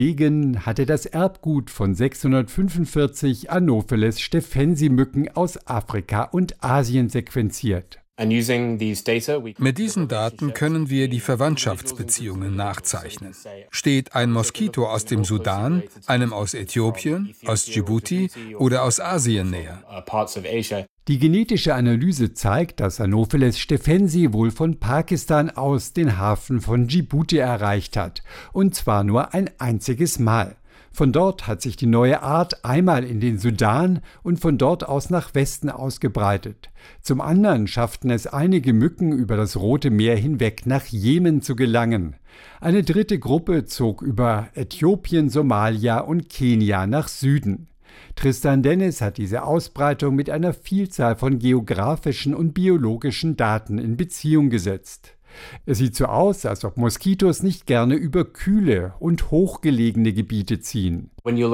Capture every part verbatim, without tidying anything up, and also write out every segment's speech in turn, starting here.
Degen hatte das Erbgut von sechshundertfünfundvierzig Anopheles stephensi-Mücken aus Afrika und Asien sequenziert. Mit diesen Daten können wir die Verwandtschaftsbeziehungen nachzeichnen. Steht ein Moskito aus dem Sudan, einem aus Äthiopien, aus Djibouti oder aus Asien näher? Die genetische Analyse zeigt, dass Anopheles stephensi wohl von Pakistan aus den Hafen von Djibouti erreicht hat, und zwar nur ein einziges Mal. Von dort hat sich die neue Art einmal in den Sudan und von dort aus nach Westen ausgebreitet. Zum anderen schafften es einige Mücken über das Rote Meer hinweg nach Jemen zu gelangen. Eine dritte Gruppe zog über Äthiopien, Somalia und Kenia nach Süden. Tristan Dennis hat diese Ausbreitung mit einer Vielzahl von geografischen und biologischen Daten in Beziehung gesetzt. Es sieht so aus, als ob Moskitos nicht gerne über kühle und hochgelegene Gebiete ziehen.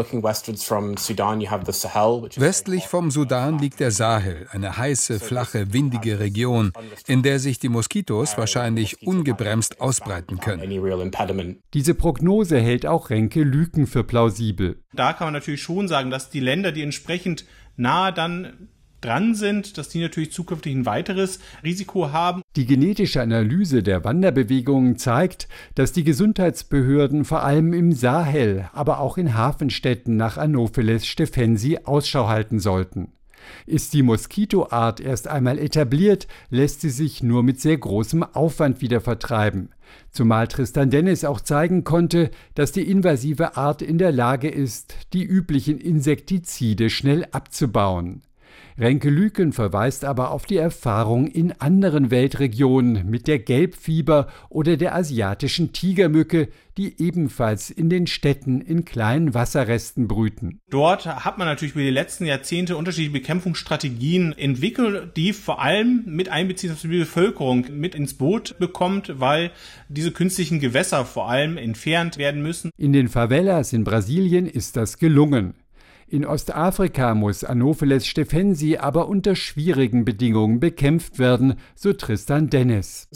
Westlich vom Sudan liegt der Sahel, eine heiße, flache, windige Region, in der sich die Moskitos wahrscheinlich ungebremst ausbreiten können. Diese Prognose hält auch Renke Lüken für plausibel. Da kann man natürlich schon sagen, dass die Länder, die entsprechend nahe dann dran sind, dass die natürlich zukünftig ein weiteres Risiko haben. Die genetische Analyse der Wanderbewegungen zeigt, dass die Gesundheitsbehörden vor allem im Sahel, aber auch in Hafenstädten nach Anopheles stephensi Ausschau halten sollten. Ist die Moskitoart erst einmal etabliert, lässt sie sich nur mit sehr großem Aufwand wieder vertreiben. Zumal Tristan Dennis auch zeigen konnte, dass die invasive Art in der Lage ist, die üblichen Insektizide schnell abzubauen. Renke Lüken verweist aber auf die Erfahrung in anderen Weltregionen mit der Gelbfieber oder der asiatischen Tigermücke, die ebenfalls in den Städten in kleinen Wasserresten brüten. Dort hat man natürlich über die letzten Jahrzehnte unterschiedliche Bekämpfungsstrategien entwickelt, die vor allem mit einbeziehen, dass die Bevölkerung mit ins Boot bekommt, weil diese künstlichen Gewässer vor allem entfernt werden müssen. In den Favelas in Brasilien ist das gelungen. In Ostafrika muss Anopheles stephensi aber unter schwierigen Bedingungen bekämpft werden, so Tristan Dennis.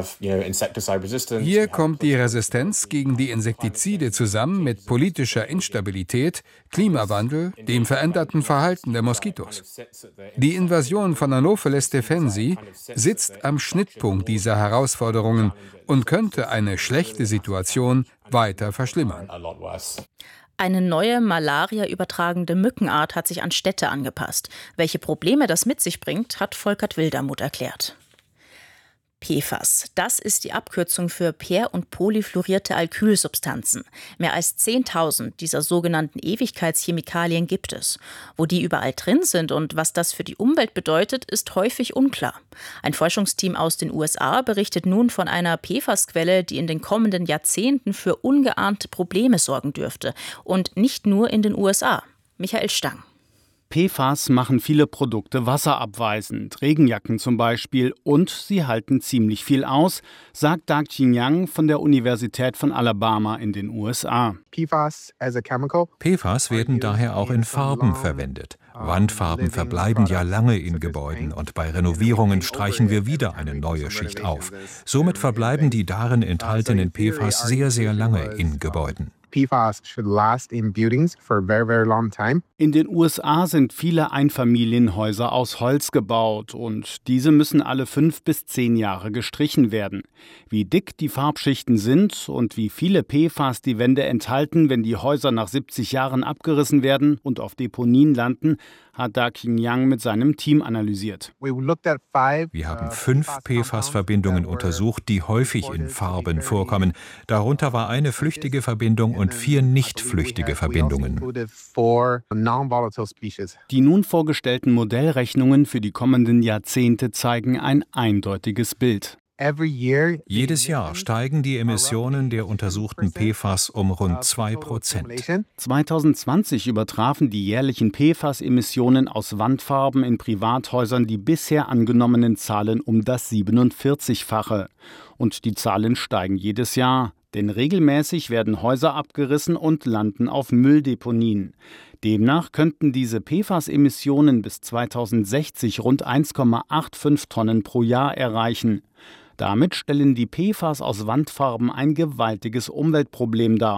Hier kommt die Resistenz gegen die Insektizide zusammen mit politischer Instabilität, Klimawandel, dem veränderten Verhalten der Moskitos. Die Invasion von Anopheles stephensi sitzt am Schnittpunkt dieser Herausforderungen und könnte eine schlechte Situation weiter verschlimmern. Eine neue Malaria-übertragende Mückenart hat sich an Städte angepasst. Welche Probleme das mit sich bringt, hat Volkert Wildermuth erklärt. P F A S, das ist die Abkürzung für per- und polyfluorierte Alkylsubstanzen. Mehr als zehntausend dieser sogenannten Ewigkeitschemikalien gibt es. Wo die überall drin sind und was das für die Umwelt bedeutet, ist häufig unklar. Ein Forschungsteam aus den U S A berichtet nun von einer P F A S-Quelle, die in den kommenden Jahrzehnten für ungeahnte Probleme sorgen dürfte. Und nicht nur in den U S A. Michael Stang. P F A S machen viele Produkte wasserabweisend, Regenjacken zum Beispiel, und sie halten ziemlich viel aus, sagt Dak-Jin Yang von der Universität von Alabama in den U S A. P F A S werden daher auch in Farben verwendet. Wandfarben verbleiben ja lange in Gebäuden und bei Renovierungen streichen wir wieder eine neue Schicht auf. Somit verbleiben die darin enthaltenen P F A S sehr, sehr lange in Gebäuden. P F A S should last in buildings for a very, very long time. In den U S A sind viele Einfamilienhäuser aus Holz gebaut und diese müssen alle fünf bis zehn Jahre gestrichen werden. Wie dick die Farbschichten sind und wie viele P F A S die Wände enthalten, wenn die Häuser nach siebzig Jahren abgerissen werden und auf Deponien landen, hat Dak-Jin Yang mit seinem Team analysiert. Wir haben fünf P F A S-Verbindungen untersucht, die häufig in Farben vorkommen. Darunter war eine flüchtige Verbindung und vier nicht flüchtige Verbindungen. Die nun vorgestellten Modellrechnungen für die kommenden Jahrzehnte zeigen ein eindeutiges Bild. Jedes Jahr steigen die Emissionen der untersuchten P F A S um rund zwei Prozent. zwanzig zwanzig übertrafen die jährlichen P F A S-Emissionen aus Wandfarben in Privathäusern die bisher angenommenen Zahlen um das siebenundvierzigfache. Und die Zahlen steigen jedes Jahr, denn regelmäßig werden Häuser abgerissen und landen auf Mülldeponien. Demnach könnten diese P F A S-Emissionen bis zweitausendsechzig rund eins Komma fünfundachtzig Tonnen pro Jahr erreichen. Damit stellen die P F A S aus Wandfarben ein gewaltiges Umweltproblem dar.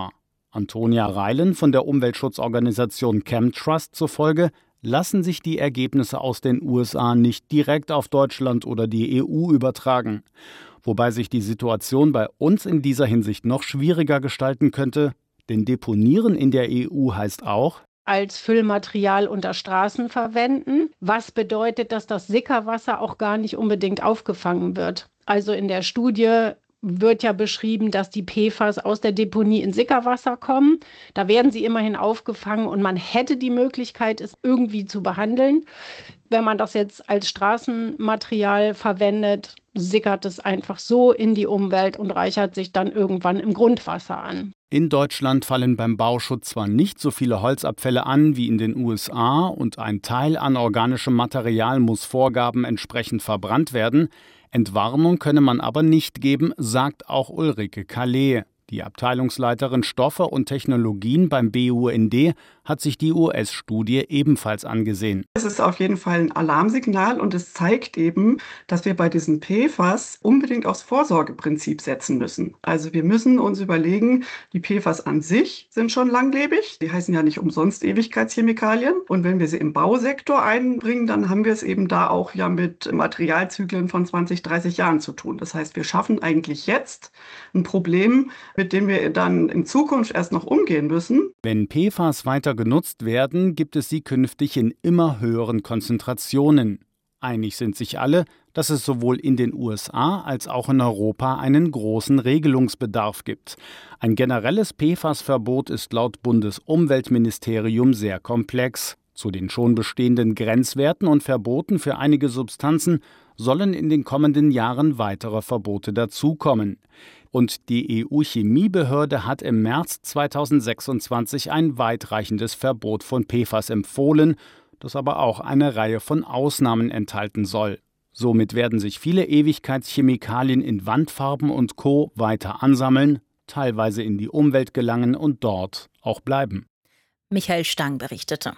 Antonia Reilen von der Umweltschutzorganisation ChemTrust zufolge lassen sich die Ergebnisse aus den U S A nicht direkt auf Deutschland oder die E U übertragen. Wobei sich die Situation bei uns in dieser Hinsicht noch schwieriger gestalten könnte, denn Deponieren in der E U heißt auch, als Füllmaterial unter Straßen verwenden, was bedeutet, dass das Sickerwasser auch gar nicht unbedingt aufgefangen wird. Also in der Studie wird ja beschrieben, dass die P F A S aus der Deponie in Sickerwasser kommen. Da werden sie immerhin aufgefangen und man hätte die Möglichkeit, es irgendwie zu behandeln. Wenn man das jetzt als Straßenmaterial verwendet, sickert es einfach so in die Umwelt und reichert sich dann irgendwann im Grundwasser an. In Deutschland fallen beim Bauschutz zwar nicht so viele Holzabfälle an wie in den U S A und ein Teil an organischem Material muss Vorgaben entsprechend verbrannt werden. Entwarnung könne man aber nicht geben, sagt auch Ulrike Calais. Die Abteilungsleiterin Stoffe und Technologien beim B U N D hat sich die U S-Studie ebenfalls angesehen. Es ist auf jeden Fall ein Alarmsignal und es zeigt eben, dass wir bei diesen P F A S unbedingt aufs Vorsorgeprinzip setzen müssen. Also wir müssen uns überlegen, die P F A S an sich sind schon langlebig. Die heißen ja nicht umsonst Ewigkeitschemikalien. Und wenn wir sie im Bausektor einbringen, dann haben wir es eben da auch ja mit Materialzyklen von zwanzig, dreißig Jahren zu tun. Das heißt, wir schaffen eigentlich jetzt ein Problem, mit dem wir dann in Zukunft erst noch umgehen müssen. Wenn P F A S weiter genutzt werden, gibt es sie künftig in immer höheren Konzentrationen. Einig sind sich alle, dass es sowohl in den U S A als auch in Europa einen großen Regelungsbedarf gibt. Ein generelles P F A S-Verbot ist laut Bundesumweltministerium sehr komplex. Zu den schon bestehenden Grenzwerten und Verboten für einige Substanzen sollen in den kommenden Jahren weitere Verbote dazukommen. Und die E U-Chemiebehörde hat im März zweitausendsechsundzwanzig ein weitreichendes Verbot von P F A S empfohlen, das aber auch eine Reihe von Ausnahmen enthalten soll. Somit werden sich viele Ewigkeitschemikalien in Wandfarben und Co. weiter ansammeln, teilweise in die Umwelt gelangen und dort auch bleiben. Michael Stang berichtete.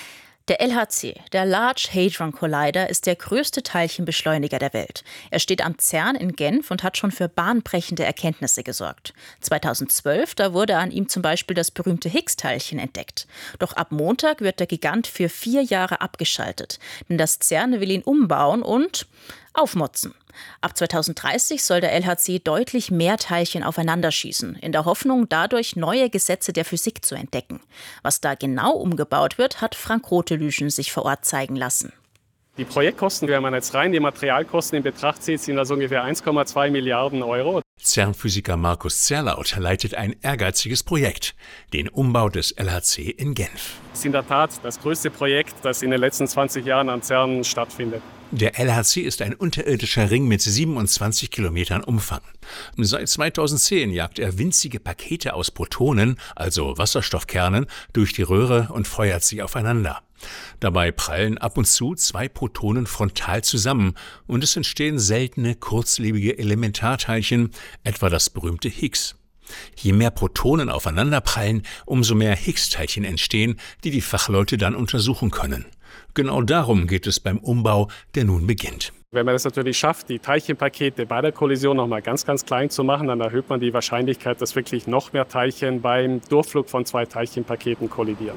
Der L H C, der Large Hadron Collider, ist der größte Teilchenbeschleuniger der Welt. Er steht am CERN in Genf und hat schon für bahnbrechende Erkenntnisse gesorgt. zweitausendzwölf, da wurde an ihm zum Beispiel das berühmte Higgs-Teilchen entdeckt. Doch ab Montag wird der Gigant für vier Jahre abgeschaltet. Denn das CERN will ihn umbauen und aufmotzen. Ab zweitausenddreißig soll der L H C deutlich mehr Teilchen aufeinander schießen, in der Hoffnung, dadurch neue Gesetze der Physik zu entdecken. Was da genau umgebaut wird, hat Frank Rotelüschen sich vor Ort zeigen lassen. Die Projektkosten, wenn man jetzt rein die Materialkosten in Betracht zieht, sind das ungefähr eins Komma zwei Milliarden Euro. CERN-Physiker Markus Zerlaut leitet ein ehrgeiziges Projekt, den Umbau des L H C in Genf. Es ist in der Tat das größte Projekt, das in den letzten zwanzig Jahren am CERN stattfindet. Der L H C ist ein unterirdischer Ring mit siebenundzwanzig Kilometern Umfang. Seit zweitausendzehn jagt er winzige Pakete aus Protonen, also Wasserstoffkernen, durch die Röhre und feuert sie aufeinander. Dabei prallen ab und zu zwei Protonen frontal zusammen und es entstehen seltene, kurzlebige Elementarteilchen, etwa das berühmte Higgs. Je mehr Protonen aufeinanderprallen, umso mehr Higgs-Teilchen entstehen, die die Fachleute dann untersuchen können. Genau darum geht es beim Umbau, der nun beginnt. Wenn man es natürlich schafft, die Teilchenpakete bei der Kollision noch mal ganz, ganz klein zu machen, dann erhöht man die Wahrscheinlichkeit, dass wirklich noch mehr Teilchen beim Durchflug von zwei Teilchenpaketen kollidieren.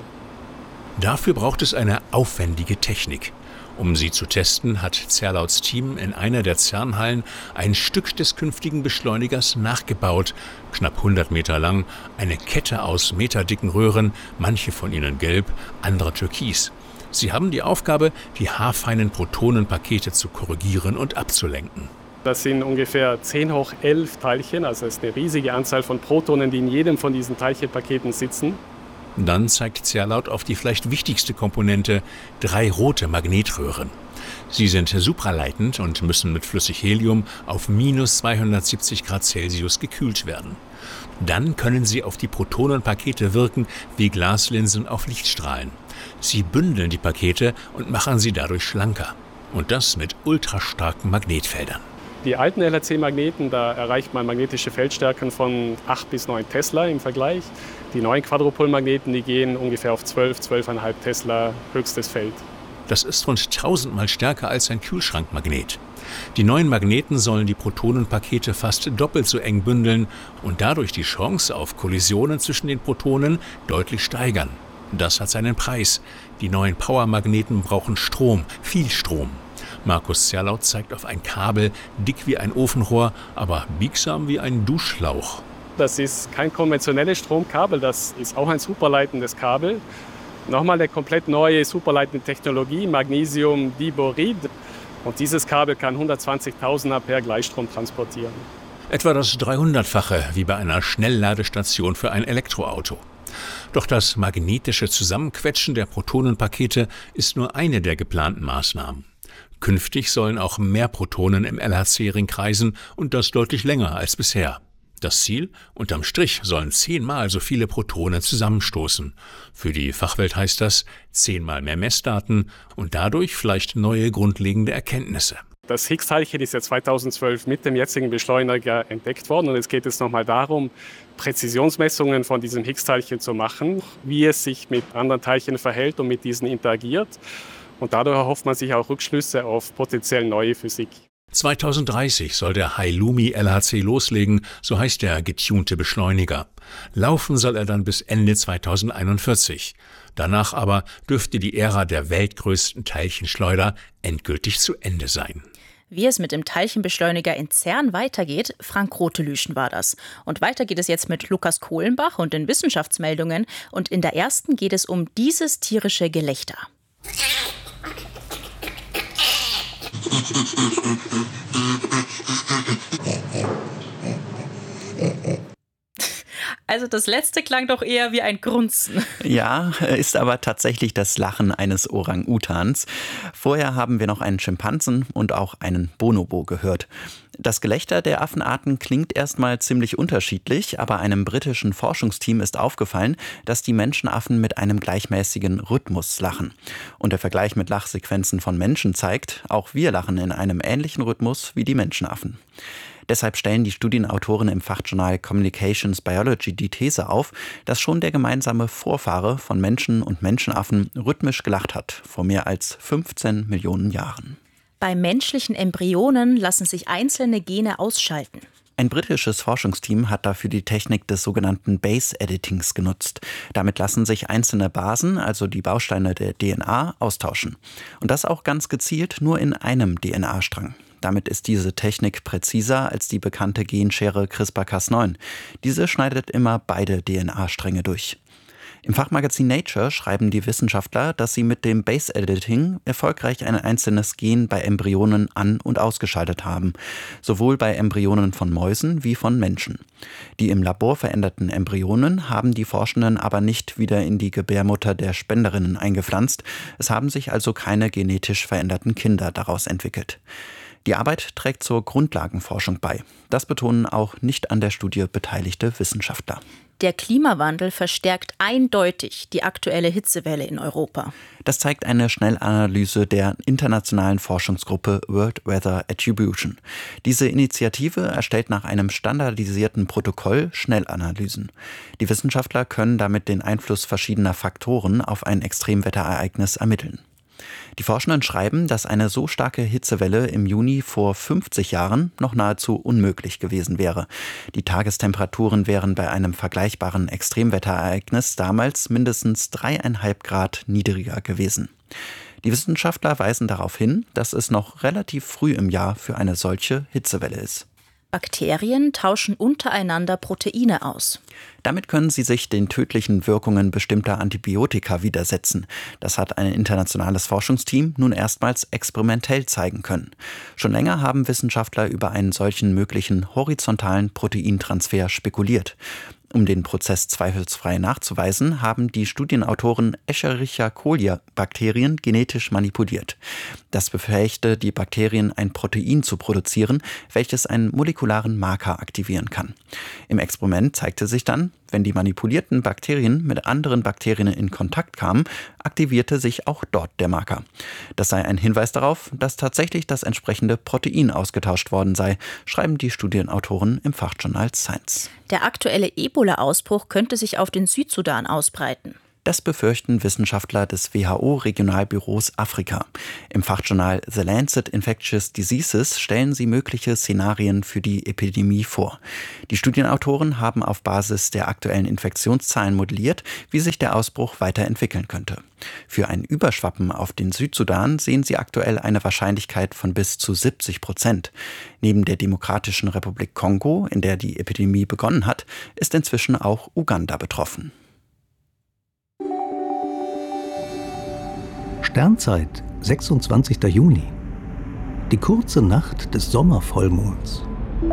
Dafür braucht es eine aufwendige Technik. Um sie zu testen, hat Zerlauts Team in einer der CERN-Hallen ein Stück des künftigen Beschleunigers nachgebaut, knapp hundert Meter lang, eine Kette aus meterdicken Röhren, manche von ihnen gelb, andere türkis. Sie haben die Aufgabe, die haarfeinen Protonenpakete zu korrigieren und abzulenken. Das sind ungefähr zehn hoch elf Teilchen, also es ist eine riesige Anzahl von Protonen, die in jedem von diesen Teilchenpaketen sitzen. Dann zeigt Zerlaut auf die vielleicht wichtigste Komponente, drei rote Magnetröhren. Sie sind supraleitend und müssen mit Flüssighelium auf minus zweihundertsiebzig Grad Celsius gekühlt werden. Dann können sie auf die Protonenpakete wirken wie Glaslinsen auf Lichtstrahlen. Sie bündeln die Pakete und machen sie dadurch schlanker. Und das mit ultrastarken Magnetfeldern. Die alten L H C-Magneten, da erreicht man magnetische Feldstärken von acht bis neun Tesla im Vergleich. Die neuen Quadrupolmagneten, die gehen ungefähr auf zwölf, zwölf Komma fünf Tesla höchstes Feld. Das ist rund tausendmal stärker als ein Kühlschrankmagnet. Die neuen Magneten sollen die Protonenpakete fast doppelt so eng bündeln und dadurch die Chance auf Kollisionen zwischen den Protonen deutlich steigern. Das hat seinen Preis. Die neuen Powermagneten brauchen Strom, viel Strom. Markus Zerlaut zeigt auf ein Kabel, dick wie ein Ofenrohr, aber biegsam wie ein Duschschlauch. Das ist kein konventionelles Stromkabel, das ist auch ein superleitendes Kabel. Nochmal eine komplett neue superleitende Technologie, Magnesium-Diborid. Und dieses Kabel kann hundertzwanzigtausend Ampere Gleichstrom transportieren. Etwa das dreihundertfache wie bei einer Schnellladestation für ein Elektroauto. Doch das magnetische Zusammenquetschen der Protonenpakete ist nur eine der geplanten Maßnahmen. Künftig sollen auch mehr Protonen im L H C-Ring kreisen und das deutlich länger als bisher. Das Ziel? Unterm Strich sollen zehnmal so viele Protonen zusammenstoßen. Für die Fachwelt heißt das zehnmal mehr Messdaten und dadurch vielleicht neue grundlegende Erkenntnisse. Das Higgs-Teilchen ist ja zweitausendzwölf mit dem jetzigen Beschleuniger entdeckt worden und es geht jetzt nochmal darum, Präzisionsmessungen von diesem Higgs-Teilchen zu machen, wie es sich mit anderen Teilchen verhält und mit diesen interagiert. Und dadurch erhofft man sich auch Rückschlüsse auf potenziell neue Physik. zweitausenddreißig soll der Halloumi-L H C loslegen, so heißt der getunte Beschleuniger. Laufen soll er dann bis Ende zweitausendeinundvierzig. Danach aber dürfte die Ära der weltgrößten Teilchenschleuder endgültig zu Ende sein. Wie es mit dem Teilchenbeschleuniger in CERN weitergeht, Frank Rotelüschen war das. Und weiter geht es jetzt mit Lukas Kohlenbach und den Wissenschaftsmeldungen. Und in der ersten geht es um dieses tierische Gelächter. Also das letzte klang doch eher wie ein Grunzen. Ja, ist aber tatsächlich das Lachen eines Orang-Utans. Vorher haben wir noch einen Schimpansen und auch einen Bonobo gehört. Das Gelächter der Affenarten klingt erstmal ziemlich unterschiedlich, aber einem britischen Forschungsteam ist aufgefallen, dass die Menschenaffen mit einem gleichmäßigen Rhythmus lachen. Und der Vergleich mit Lachsequenzen von Menschen zeigt, auch wir lachen in einem ähnlichen Rhythmus wie die Menschenaffen. Deshalb stellen die Studienautoren im Fachjournal Communications Biology die These auf, dass schon der gemeinsame Vorfahre von Menschen und Menschenaffen rhythmisch gelacht hat, vor mehr als fünfzehn Millionen Jahren. Bei menschlichen Embryonen lassen sich einzelne Gene ausschalten. Ein britisches Forschungsteam hat dafür die Technik des sogenannten Base-Editings genutzt. Damit lassen sich einzelne Basen, also die Bausteine der D N A, austauschen. Und das auch ganz gezielt nur in einem D N A-Strang. Damit ist diese Technik präziser als die bekannte Genschere CRISPR Cas neun. Diese schneidet immer beide D N A-Stränge durch. Im Fachmagazin Nature schreiben die Wissenschaftler, dass sie mit dem Base-Editing erfolgreich ein einzelnes Gen bei Embryonen an- und ausgeschaltet haben. Sowohl bei Embryonen von Mäusen wie von Menschen. Die im Labor veränderten Embryonen haben die Forschenden aber nicht wieder in die Gebärmutter der Spenderinnen eingepflanzt. Es haben sich also keine genetisch veränderten Kinder daraus entwickelt. Die Arbeit trägt zur Grundlagenforschung bei. Das betonen auch nicht an der Studie beteiligte Wissenschaftler. Der Klimawandel verstärkt eindeutig die aktuelle Hitzewelle in Europa. Das zeigt eine Schnellanalyse der internationalen Forschungsgruppe World Weather Attribution. Diese Initiative erstellt nach einem standardisierten Protokoll Schnellanalysen. Die Wissenschaftler können damit den Einfluss verschiedener Faktoren auf ein Extremwetterereignis ermitteln. Die Forschenden schreiben, dass eine so starke Hitzewelle im Juni vor fünfzig Jahren noch nahezu unmöglich gewesen wäre. Die Tagestemperaturen wären bei einem vergleichbaren Extremwetterereignis damals mindestens dreieinhalb Grad niedriger gewesen. Die Wissenschaftler weisen darauf hin, dass es noch relativ früh im Jahr für eine solche Hitzewelle ist. Bakterien tauschen untereinander Proteine aus. Damit können sie sich den tödlichen Wirkungen bestimmter Antibiotika widersetzen. Das hat ein internationales Forschungsteam nun erstmals experimentell zeigen können. Schon länger haben Wissenschaftler über einen solchen möglichen horizontalen Proteintransfer spekuliert. Um den Prozess zweifelsfrei nachzuweisen, haben die Studienautoren Escherichia coli-Bakterien genetisch manipuliert. Das befähigte die Bakterien, ein Protein zu produzieren, welches einen molekularen Marker aktivieren kann. Im Experiment zeigte sich dann, wenn die manipulierten Bakterien mit anderen Bakterien in Kontakt kamen, aktivierte sich auch dort der Marker. Das sei ein Hinweis darauf, dass tatsächlich das entsprechende Protein ausgetauscht worden sei, schreiben die Studienautoren im Fachjournal Science. Der aktuelle Ebola-Ausbruch könnte sich auf den Südsudan ausbreiten. Das befürchten Wissenschaftler des W H O-Regionalbüros Afrika. Im Fachjournal The Lancet Infectious Diseases stellen sie mögliche Szenarien für die Epidemie vor. Die Studienautoren haben auf Basis der aktuellen Infektionszahlen modelliert, wie sich der Ausbruch weiterentwickeln könnte. Für ein Überschwappen auf den Südsudan sehen sie aktuell eine Wahrscheinlichkeit von bis zu siebzig Prozent. Neben der Demokratischen Republik Kongo, in der die Epidemie begonnen hat, ist inzwischen auch Uganda betroffen. Sternzeit, sechsundzwanzigster Juni. Die kurze Nacht des Sommervollmonds.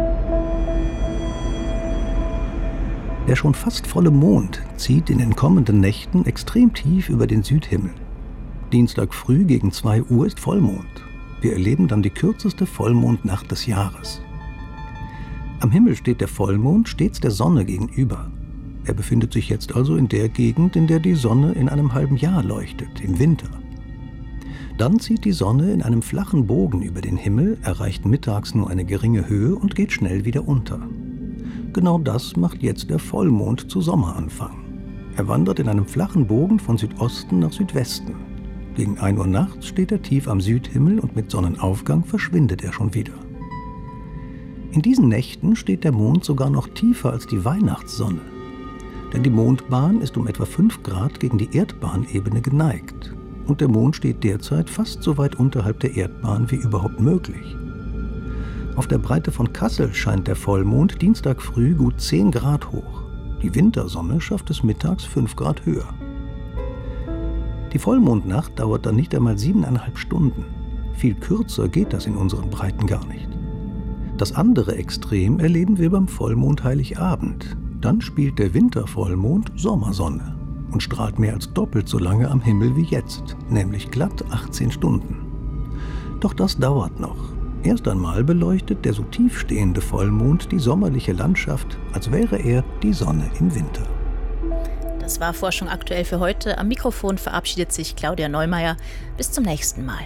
Der schon fast volle Mond zieht in den kommenden Nächten extrem tief über den Südhimmel. Dienstag früh gegen zwei Uhr ist Vollmond. Wir erleben dann die kürzeste Vollmondnacht des Jahres. Am Himmel steht der Vollmond stets der Sonne gegenüber. Er befindet sich jetzt also in der Gegend, in der die Sonne in einem halben Jahr leuchtet, im Winter. Dann zieht die Sonne in einem flachen Bogen über den Himmel, erreicht mittags nur eine geringe Höhe und geht schnell wieder unter. Genau das macht jetzt der Vollmond zu Sommeranfang. Er wandert in einem flachen Bogen von Südosten nach Südwesten. Gegen ein Uhr nachts steht er tief am Südhimmel und mit Sonnenaufgang verschwindet er schon wieder. In diesen Nächten steht der Mond sogar noch tiefer als die Weihnachtssonne. Denn die Mondbahn ist um etwa fünf Grad gegen die Erdbahnebene geneigt. Und der Mond steht derzeit fast so weit unterhalb der Erdbahn wie überhaupt möglich. Auf der Breite von Kassel scheint der Vollmond Dienstag früh gut zehn Grad hoch. Die Wintersonne schafft es mittags fünf Grad höher. Die Vollmondnacht dauert dann nicht einmal siebeneinhalb Stunden. Viel kürzer geht das in unseren Breiten gar nicht. Das andere Extrem erleben wir beim Vollmond Heiligabend. Dann spielt der Wintervollmond Sommersonne und strahlt mehr als doppelt so lange am Himmel wie jetzt, nämlich glatt achtzehn Stunden. Doch das dauert noch. Erst einmal beleuchtet der so tief stehende Vollmond die sommerliche Landschaft, als wäre er die Sonne im Winter. Das war Forschung aktuell für heute. Am Mikrofon verabschiedet sich Claudia Neumeier. Bis zum nächsten Mal.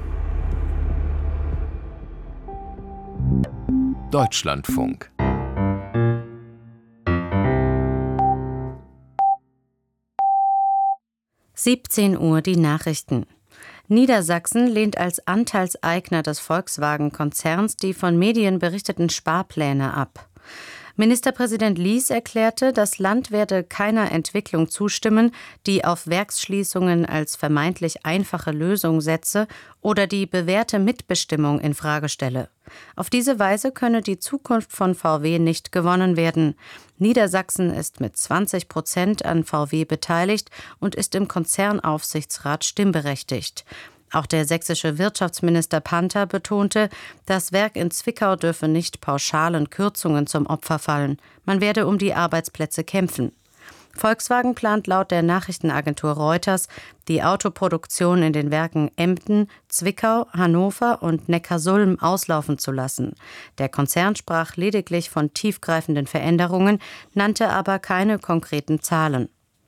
Deutschlandfunk. siebzehn Uhr die Nachrichten. Niedersachsen lehnt als Anteilseigner des Volkswagen-Konzerns die von Medien berichteten Sparpläne ab. Ministerpräsident Lies erklärte, das Land werde keiner Entwicklung zustimmen, die auf Werksschließungen als vermeintlich einfache Lösung setze oder die bewährte Mitbestimmung in Frage stelle. Auf diese Weise könne die Zukunft von V W nicht gewonnen werden. Niedersachsen ist mit zwanzig Prozent an V W beteiligt und ist im Konzernaufsichtsrat stimmberechtigt. Auch der sächsische Wirtschaftsminister Panther betonte, das Werk in Zwickau dürfe nicht pauschalen Kürzungen zum Opfer fallen. Man werde um die Arbeitsplätze kämpfen. Volkswagen plant laut der Nachrichtenagentur Reuters, die Autoproduktion in den Werken Emden, Zwickau, Hannover und Neckarsulm auslaufen zu lassen. Der Konzern sprach lediglich von tiefgreifenden Veränderungen, nannte aber keine konkreten Zahlen.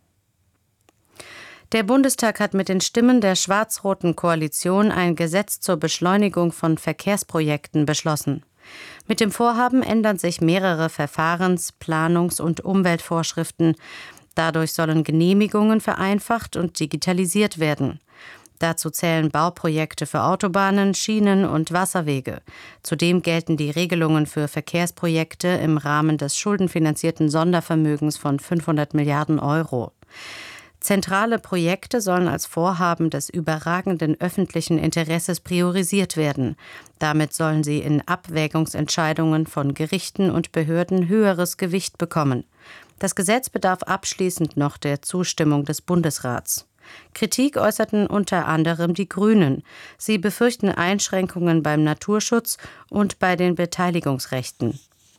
Der Bundestag hat mit den Stimmen der schwarz-roten Koalition ein Gesetz zur Beschleunigung von Verkehrsprojekten beschlossen. Mit dem Vorhaben ändern sich mehrere Verfahrens-, Planungs- und Umweltvorschriften. Dadurch sollen Genehmigungen vereinfacht und digitalisiert werden. Dazu zählen Bauprojekte für Autobahnen, Schienen und Wasserwege. Zudem gelten die Regelungen für Verkehrsprojekte im Rahmen des schuldenfinanzierten Sondervermögens von fünfhundert Milliarden Euro. Zentrale Projekte sollen als Vorhaben des überragenden öffentlichen Interesses priorisiert werden. Damit sollen sie in Abwägungsentscheidungen von Gerichten und Behörden höheres Gewicht bekommen. Das Gesetz bedarf abschließend noch der Zustimmung des Bundesrats. Kritik äußerten unter anderem die Grünen. Sie befürchten Einschränkungen beim Naturschutz und bei den Beteiligungsrechten.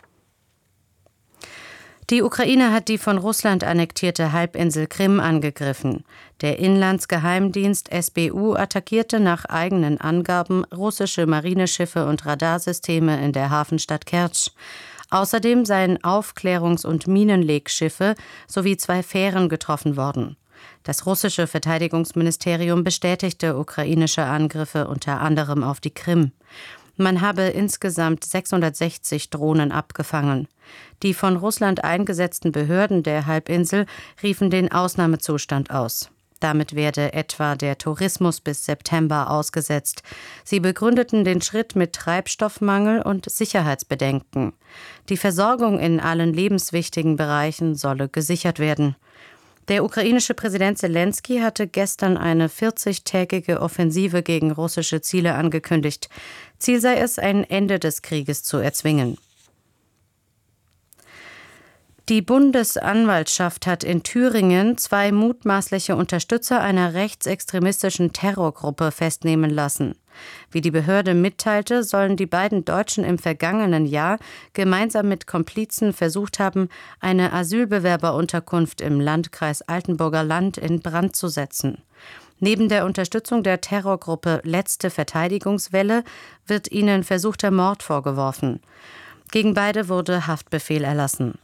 Die Ukraine hat die von Russland annektierte Halbinsel Krim angegriffen. Der Inlandsgeheimdienst S B U attackierte nach eigenen Angaben russische Marineschiffe und Radarsysteme in der Hafenstadt Kertsch. Außerdem seien Aufklärungs- und Minenlegschiffe sowie zwei Fähren getroffen worden. Das russische Verteidigungsministerium bestätigte ukrainische Angriffe unter anderem auf die Krim. Man habe insgesamt sechshundertsechzig Drohnen abgefangen. Die von Russland eingesetzten Behörden der Halbinsel riefen den Ausnahmezustand aus. Damit werde etwa der Tourismus bis September ausgesetzt. Sie begründeten den Schritt mit Treibstoffmangel und Sicherheitsbedenken. Die Versorgung in allen lebenswichtigen Bereichen solle gesichert werden. Der ukrainische Präsident Selenskyj hatte gestern eine vierzigtägige Offensive gegen russische Ziele angekündigt. Ziel sei es, ein Ende des Krieges zu erzwingen. Die Bundesanwaltschaft hat in Thüringen zwei mutmaßliche Unterstützer einer rechtsextremistischen Terrorgruppe festnehmen lassen. Wie die Behörde mitteilte, sollen die beiden Deutschen im vergangenen Jahr gemeinsam mit Komplizen versucht haben, eine Asylbewerberunterkunft im Landkreis Altenburger Land in Brand zu setzen. Neben der Unterstützung der Terrorgruppe Letzte Verteidigungswelle wird ihnen versuchter Mord vorgeworfen. Gegen beide wurde Haftbefehl erlassen.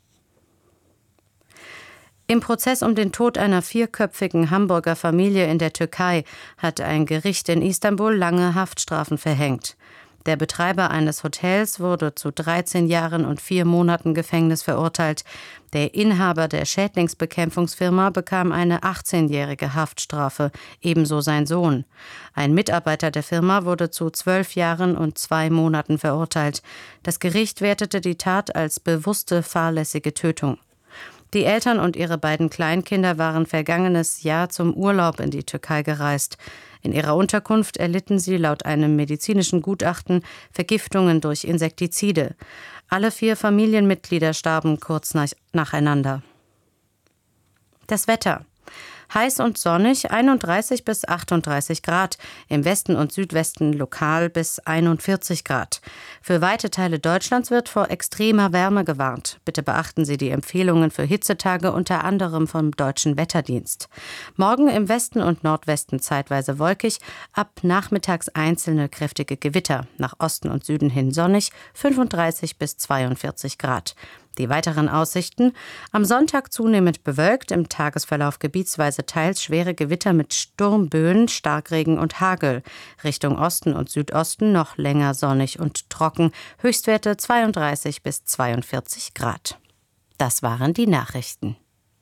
Im Prozess um den Tod einer vierköpfigen Hamburger Familie in der Türkei hat ein Gericht in Istanbul lange Haftstrafen verhängt. Der Betreiber eines Hotels wurde zu dreizehn Jahren und vier Monaten Gefängnis verurteilt. Der Inhaber der Schädlingsbekämpfungsfirma bekam eine achtzehnjährige Haftstrafe, ebenso sein Sohn. Ein Mitarbeiter der Firma wurde zu zwölf Jahren und zwei Monaten verurteilt. Das Gericht wertete die Tat als bewusste fahrlässige Tötung. Die Eltern und ihre beiden Kleinkinder waren vergangenes Jahr zum Urlaub in die Türkei gereist. In ihrer Unterkunft erlitten sie laut einem medizinischen Gutachten Vergiftungen durch Insektizide. Alle vier Familienmitglieder starben kurz nach, nacheinander. Das Wetter. Heiß und sonnig, einunddreißig bis achtunddreißig Grad, im Westen und Südwesten lokal bis einundvierzig Grad. Für weite Teile Deutschlands wird vor extremer Wärme gewarnt. Bitte beachten Sie die Empfehlungen für Hitzetage unter anderem vom Deutschen Wetterdienst. Morgen im Westen und Nordwesten zeitweise wolkig, ab nachmittags einzelne kräftige Gewitter, nach Osten und Süden hin sonnig, fünfunddreißig bis zweiundvierzig Grad. Die weiteren Aussichten: am Sonntag zunehmend bewölkt, im Tagesverlauf gebietsweise teils schwere Gewitter mit Sturmböen, Starkregen und Hagel. Richtung Osten und Südosten noch länger sonnig und trocken, Höchstwerte zweiunddreißig bis zweiundvierzig Grad. Das waren die Nachrichten.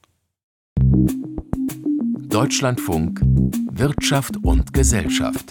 Deutschlandfunk Wirtschaft und Gesellschaft.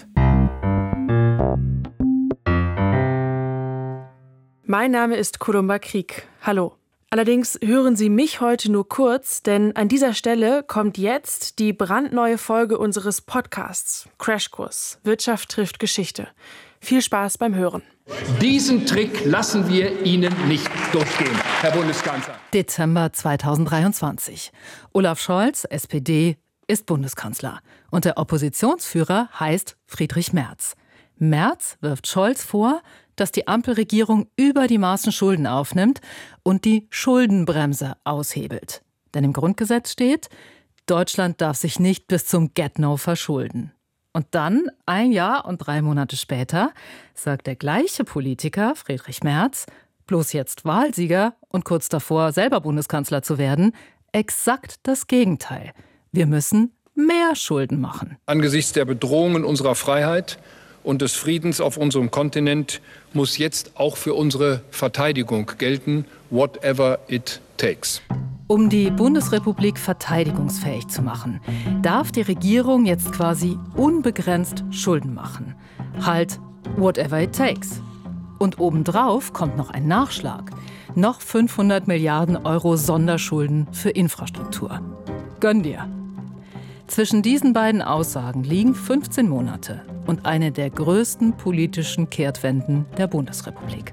Mein Name ist Kurumba Krieg. Hallo. Allerdings hören Sie mich heute nur kurz, denn an dieser Stelle kommt jetzt die brandneue Folge unseres Podcasts Crashkurs Wirtschaft trifft Geschichte. Viel Spaß beim Hören. Diesen Trick lassen wir Ihnen nicht durchgehen, Herr Bundeskanzler. Dezember zweitausenddreiundzwanzig. Olaf Scholz, S P D, ist Bundeskanzler. Und der Oppositionsführer heißt Friedrich Merz. Merz wirft Scholz vor, dass die Ampelregierung über die Maßen Schulden aufnimmt und die Schuldenbremse aushebelt. Denn im Grundgesetz steht, Deutschland darf sich nicht bis zum Get-No verschulden. Und dann, ein Jahr und drei Monate später, sagt der gleiche Politiker, Friedrich Merz, bloß jetzt Wahlsieger und kurz davor selber Bundeskanzler zu werden, exakt das Gegenteil. Wir müssen mehr Schulden machen. Angesichts der Bedrohungen unserer Freiheit und des Friedens auf unserem Kontinent muss jetzt auch für unsere Verteidigung gelten, whatever it takes. Um die Bundesrepublik verteidigungsfähig zu machen, darf die Regierung jetzt quasi unbegrenzt Schulden machen. Halt, whatever it takes. Und obendrauf kommt noch ein Nachschlag. Noch fünfhundert Milliarden Euro Sonderschulden für Infrastruktur. Gönn dir. Zwischen diesen beiden Aussagen liegen fünfzehn Monate und eine der größten politischen Kehrtwenden der Bundesrepublik.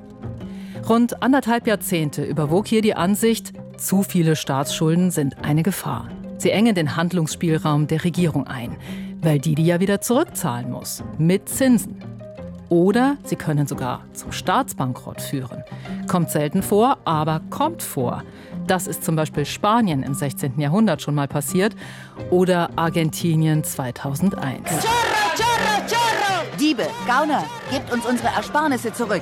Rund anderthalb Jahrzehnte überwog hier die Ansicht, zu viele Staatsschulden sind eine Gefahr. Sie engen den Handlungsspielraum der Regierung ein, weil die die ja wieder zurückzahlen muss, mit Zinsen. Oder sie können sogar zum Staatsbankrott führen. Kommt selten vor, aber kommt vor. Das ist zum Beispiel Spanien im sechzehnten Jahrhundert schon mal passiert oder Argentinien zweitausendeins. Chorro, chorro, chorro! Diebe, Gauner, gebt uns unsere Ersparnisse zurück.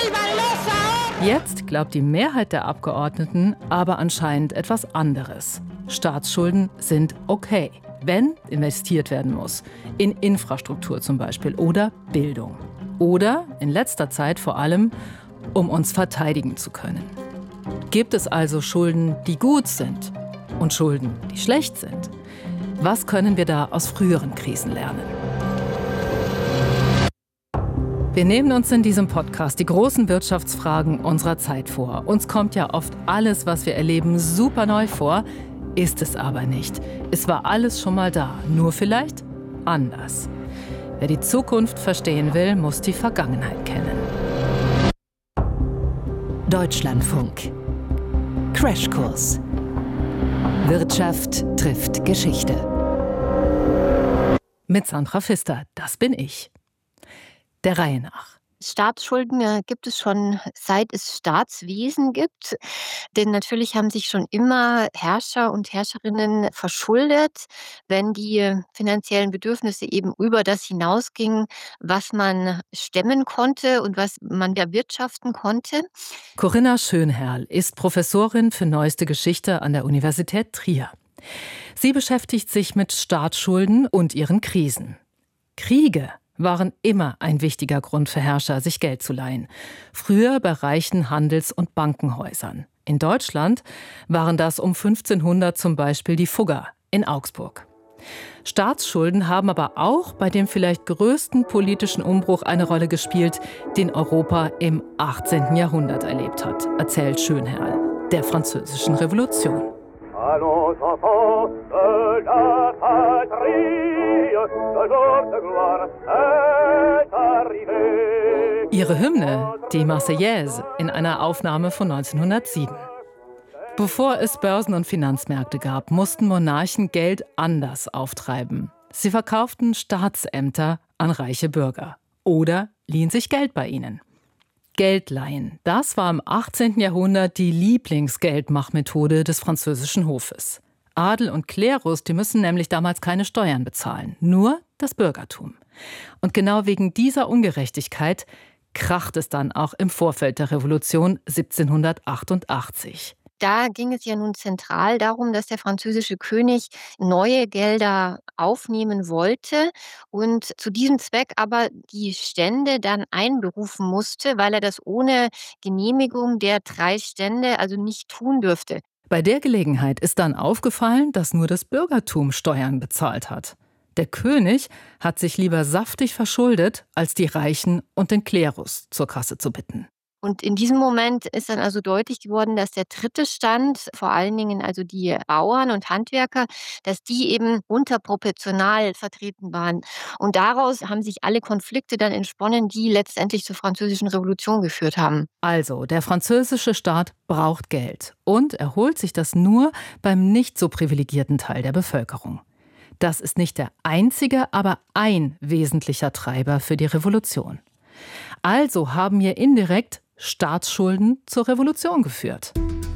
Jetzt glaubt die Mehrheit der Abgeordneten aber anscheinend etwas anderes. Staatsschulden sind okay, wenn investiert werden muss. In Infrastruktur zum Beispiel oder Bildung. Oder, in letzter Zeit vor allem, um uns verteidigen zu können. Gibt es also Schulden, die gut sind und Schulden, die schlecht sind? Was können wir da aus früheren Krisen lernen? Wir nehmen uns in diesem Podcast die großen Wirtschaftsfragen unserer Zeit vor. Uns kommt ja oft alles, was wir erleben, super neu vor, ist es aber nicht. Es war alles schon mal da, nur vielleicht anders. Wer die Zukunft verstehen will, muss die Vergangenheit kennen. Deutschlandfunk. Crashkurs. Wirtschaft trifft Geschichte. Mit Sandra Pfister, das bin ich. Der Reihe nach. Staatsschulden äh, gibt es schon seit es Staatswesen gibt. Denn natürlich haben sich schon immer Herrscher und Herrscherinnen verschuldet, wenn die finanziellen Bedürfnisse eben über das hinausgingen, was man stemmen konnte und was man erwirtschaften konnte. Corinna Schönherrl ist Professorin für Neueste Geschichte an der Universität Trier. Sie beschäftigt sich mit Staatsschulden und ihren Krisen. Kriege waren immer ein wichtiger Grund für Herrscher, sich Geld zu leihen. Früher bei reichen Handels- und Bankenhäusern. In Deutschland waren das um fünfzehnhundert zum Beispiel die Fugger in Augsburg. Staatsschulden haben aber auch bei dem vielleicht größten politischen Umbruch eine Rolle gespielt, den Europa im achtzehnten Jahrhundert erlebt hat, erzählt Schönherrl, der Französischen Revolution. Ihre Hymne, die Marseillaise, in einer Aufnahme von neunzehnhundertsieben. Bevor es Börsen und Finanzmärkte gab, mussten Monarchen Geld anders auftreiben. Sie verkauften Staatsämter an reiche Bürger oder liehen sich Geld bei ihnen. Geldleihen, das war im achtzehnten Jahrhundert die Lieblingsgeldmachmethode des französischen Hofes. Adel und Klerus, die müssen nämlich damals keine Steuern bezahlen, nur das Bürgertum. Und genau wegen dieser Ungerechtigkeit kracht es dann auch im Vorfeld der Revolution siebzehnhundertachtundachtzig. Da ging es ja nun zentral darum, dass der französische König neue Gelder aufnehmen wollte und zu diesem Zweck aber die Stände dann einberufen musste, weil er das ohne Genehmigung der drei Stände also nicht tun dürfte. Bei der Gelegenheit ist dann aufgefallen, dass nur das Bürgertum Steuern bezahlt hat. Der König hat sich lieber saftig verschuldet, als die Reichen und den Klerus zur Kasse zu bitten. Und in diesem Moment ist dann also deutlich geworden, dass der dritte Stand, vor allen Dingen also die Bauern und Handwerker, dass die eben unterproportional vertreten waren. Und daraus haben sich alle Konflikte dann entsponnen, die letztendlich zur Französischen Revolution geführt haben. Also, der französische Staat braucht Geld und er holt sich das nur beim nicht so privilegierten Teil der Bevölkerung. Das ist nicht der einzige, aber ein wesentlicher Treiber für die Revolution. Also haben hier indirekt Staatsschulden zur Revolution geführt.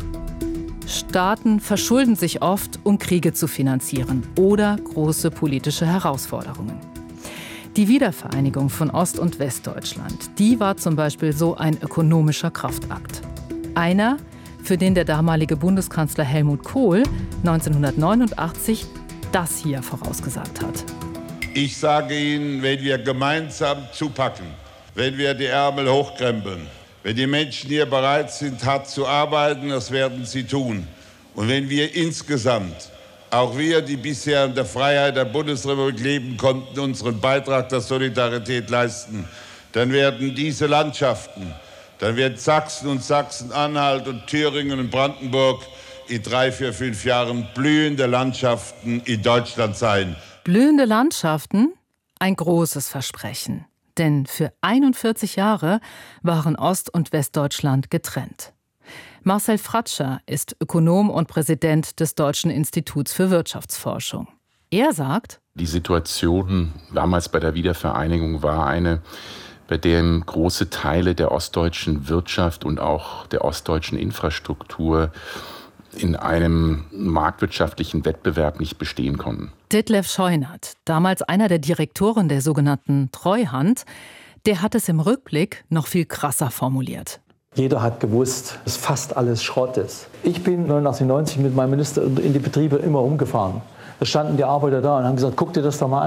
Staaten verschulden sich oft, um Kriege zu finanzieren oder große politische Herausforderungen. Die Wiedervereinigung von Ost- und Westdeutschland, die war zum Beispiel so ein ökonomischer Kraftakt. Einer, für den der damalige Bundeskanzler Helmut Kohl neunzehnhundertneunundachtzig das hier vorausgesagt hat. Ich sage Ihnen, wenn wir gemeinsam zupacken, wenn wir die Ärmel hochkrempeln, wenn die Menschen hier bereit sind, hart zu arbeiten, das werden sie tun. Und wenn wir insgesamt, auch wir, die bisher in der Freiheit der Bundesrepublik leben konnten, unseren Beitrag der Solidarität leisten, dann werden diese Landschaften, dann wird Sachsen und Sachsen-Anhalt und Thüringen und Brandenburg in drei, vier, fünf Jahren blühende Landschaften in Deutschland sein. Blühende Landschaften? Ein großes Versprechen. Denn für einundvierzig Jahre waren Ost- und Westdeutschland getrennt. Marcel Fratscher ist Ökonom und Präsident des Deutschen Instituts für Wirtschaftsforschung. Er sagt: Die Situation damals bei der Wiedervereinigung war eine, bei der große Teile der ostdeutschen Wirtschaft und auch der ostdeutschen Infrastruktur in einem marktwirtschaftlichen Wettbewerb nicht bestehen konnten. Detlef Scheunert, damals einer der Direktoren der sogenannten Treuhand, der hat es im Rückblick noch viel krasser formuliert. Jeder hat gewusst, dass fast alles Schrott ist. Ich bin neunundachtzig, neunzig mit meinem Minister in die Betriebe immer umgefahren. Da standen die Arbeiter da und haben gesagt, guck dir das doch mal an.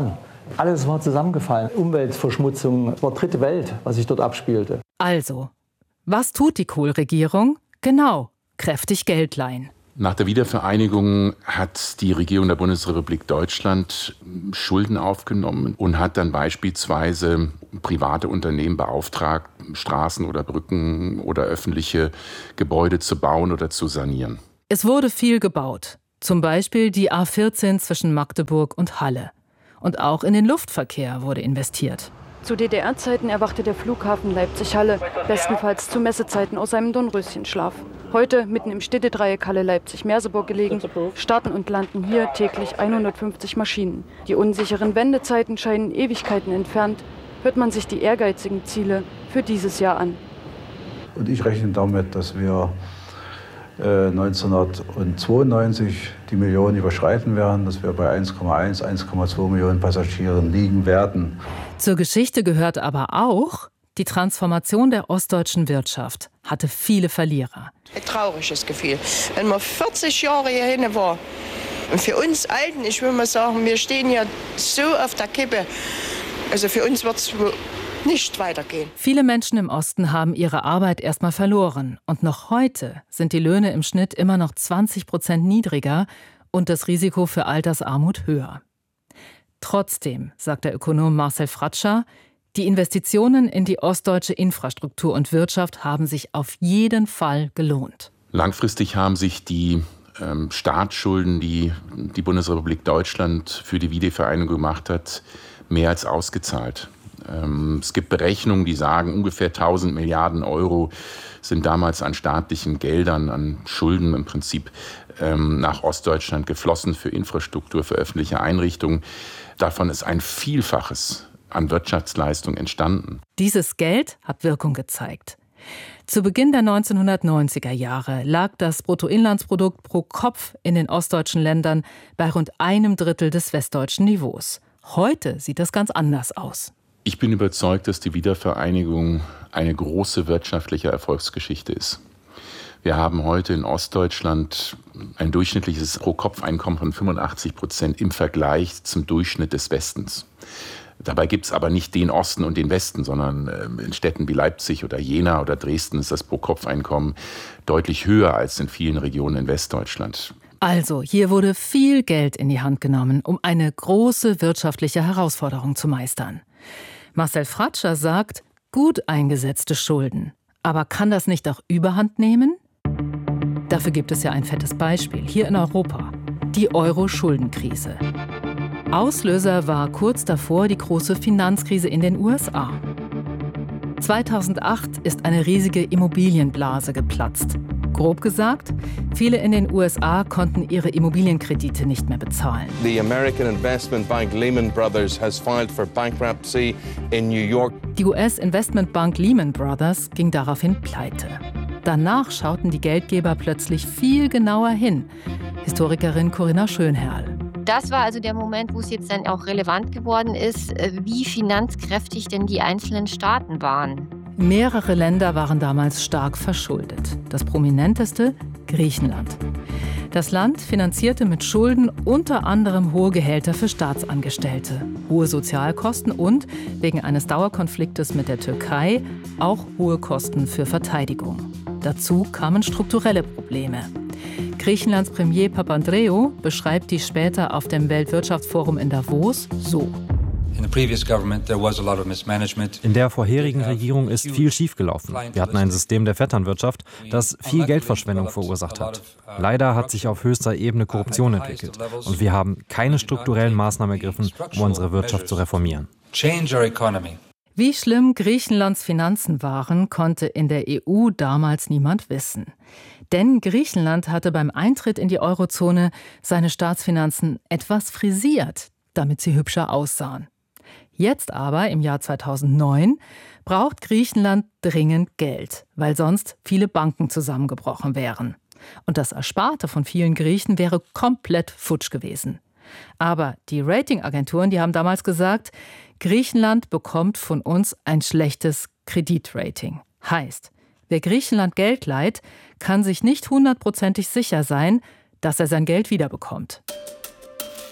Alles war zusammengefallen. Umweltverschmutzung, es war dritte Welt, was sich dort abspielte. Also, was tut die Kohl-Regierung? Genau, kräftig Geld leihen. Nach der Wiedervereinigung hat die Regierung der Bundesrepublik Deutschland Schulden aufgenommen und hat dann beispielsweise private Unternehmen beauftragt, Straßen oder Brücken oder öffentliche Gebäude zu bauen oder zu sanieren. Es wurde viel gebaut, zum Beispiel die A vierzehn zwischen Magdeburg und Halle. Und auch in den Luftverkehr wurde investiert. Zu D D R-Zeiten erwachte der Flughafen Leipzig-Halle, bestenfalls zu Messezeiten aus einem Dornröschenschlaf. Heute, mitten im Städtedreieck Halle-Leipzig-Merseburg gelegen, starten und landen hier täglich hundertfünfzig Maschinen. Die unsicheren Wendezeiten scheinen Ewigkeiten entfernt. Hört man sich die ehrgeizigen Ziele für dieses Jahr an. Und ich rechne damit, dass wir äh, neunzehnhundertzweiundneunzig die Millionen überschreiten werden, dass wir bei eins Komma eins, eins Komma zwei Millionen Passagieren liegen werden. Zur Geschichte gehört aber auch, die Transformation der ostdeutschen Wirtschaft hatte viele Verlierer. Ein trauriges Gefühl. Wenn man vierzig Jahre hierhin war, und für uns Alten, ich will mal sagen, wir stehen ja so auf der Kippe. Also für uns wird es nicht weitergehen. Viele Menschen im Osten haben ihre Arbeit erstmal verloren. Und noch heute sind die Löhne im Schnitt immer noch zwanzig Prozent niedriger und das Risiko für Altersarmut höher. Trotzdem, sagt der Ökonom Marcel Fratscher, die Investitionen in die ostdeutsche Infrastruktur und Wirtschaft haben sich auf jeden Fall gelohnt. Langfristig haben sich die ähm, Staatsschulden, die die Bundesrepublik Deutschland für die Wiedervereinigung gemacht hat, mehr als ausgezahlt. Ähm, es gibt Berechnungen, die sagen, ungefähr tausend Milliarden Euro sind damals an staatlichen Geldern, an Schulden im Prinzip ähm, nach Ostdeutschland geflossen für Infrastruktur, für öffentliche Einrichtungen. Davon ist ein Vielfaches an Wirtschaftsleistung entstanden. Dieses Geld hat Wirkung gezeigt. Zu Beginn der neunzehnhundertneunziger Jahre lag das Bruttoinlandsprodukt pro Kopf in den ostdeutschen Ländern bei rund einem Drittel des westdeutschen Niveaus. Heute sieht das ganz anders aus. Ich bin überzeugt, dass die Wiedervereinigung eine große wirtschaftliche Erfolgsgeschichte ist. Wir haben heute in Ostdeutschland ein durchschnittliches Pro-Kopf-Einkommen von fünfundachtzig Prozent im Vergleich zum Durchschnitt des Westens. Dabei gibt es aber nicht den Osten und den Westen, sondern in Städten wie Leipzig oder Jena oder Dresden ist das Pro-Kopf-Einkommen deutlich höher als in vielen Regionen in Westdeutschland. Also, hier wurde viel Geld in die Hand genommen, um eine große wirtschaftliche Herausforderung zu meistern. Marcel Fratscher sagt, gut eingesetzte Schulden. Aber kann das nicht auch Überhand nehmen? Dafür gibt es ja ein fettes Beispiel hier in Europa. Die Euro-Schuldenkrise. Auslöser war kurz davor die große Finanzkrise in den U S A. zweitausendacht ist eine riesige Immobilienblase geplatzt. Grob gesagt, viele in den U S A konnten ihre Immobilienkredite nicht mehr bezahlen. The American investment bank Lehman Brothers has filed for bankruptcy in New York. Die U S-Investmentbank Lehman Brothers ging daraufhin pleite. Danach schauten die Geldgeber plötzlich viel genauer hin. Historikerin Corinna Schönherrl. Das war also der Moment, wo es jetzt dann auch relevant geworden ist, wie finanzkräftig denn die einzelnen Staaten waren. Mehrere Länder waren damals stark verschuldet. Das prominenteste Griechenland. Das Land finanzierte mit Schulden unter anderem hohe Gehälter für Staatsangestellte, hohe Sozialkosten und, wegen eines Dauerkonfliktes mit der Türkei, auch hohe Kosten für Verteidigung. Dazu kamen strukturelle Probleme. Griechenlands Premier Papandreou beschreibt die später auf dem Weltwirtschaftsforum in Davos so. In der vorherigen Regierung ist viel schiefgelaufen. Wir hatten ein System der Vetternwirtschaft, das viel Geldverschwendung verursacht hat. Leider hat sich auf höchster Ebene Korruption entwickelt. Und wir haben keine strukturellen Maßnahmen ergriffen, um unsere Wirtschaft zu reformieren. Wie schlimm Griechenlands Finanzen waren, konnte in der E U damals niemand wissen. Denn Griechenland hatte beim Eintritt in die Eurozone seine Staatsfinanzen etwas frisiert, damit sie hübscher aussahen. Jetzt aber, im Jahr zweitausendneun, braucht Griechenland dringend Geld, weil sonst viele Banken zusammengebrochen wären. Und das Ersparte von vielen Griechen wäre komplett futsch gewesen. Aber die Ratingagenturen, die haben damals gesagt, Griechenland bekommt von uns ein schlechtes Kreditrating. Heißt, wer Griechenland Geld leiht, kann sich nicht hundertprozentig sicher sein, dass er sein Geld wiederbekommt.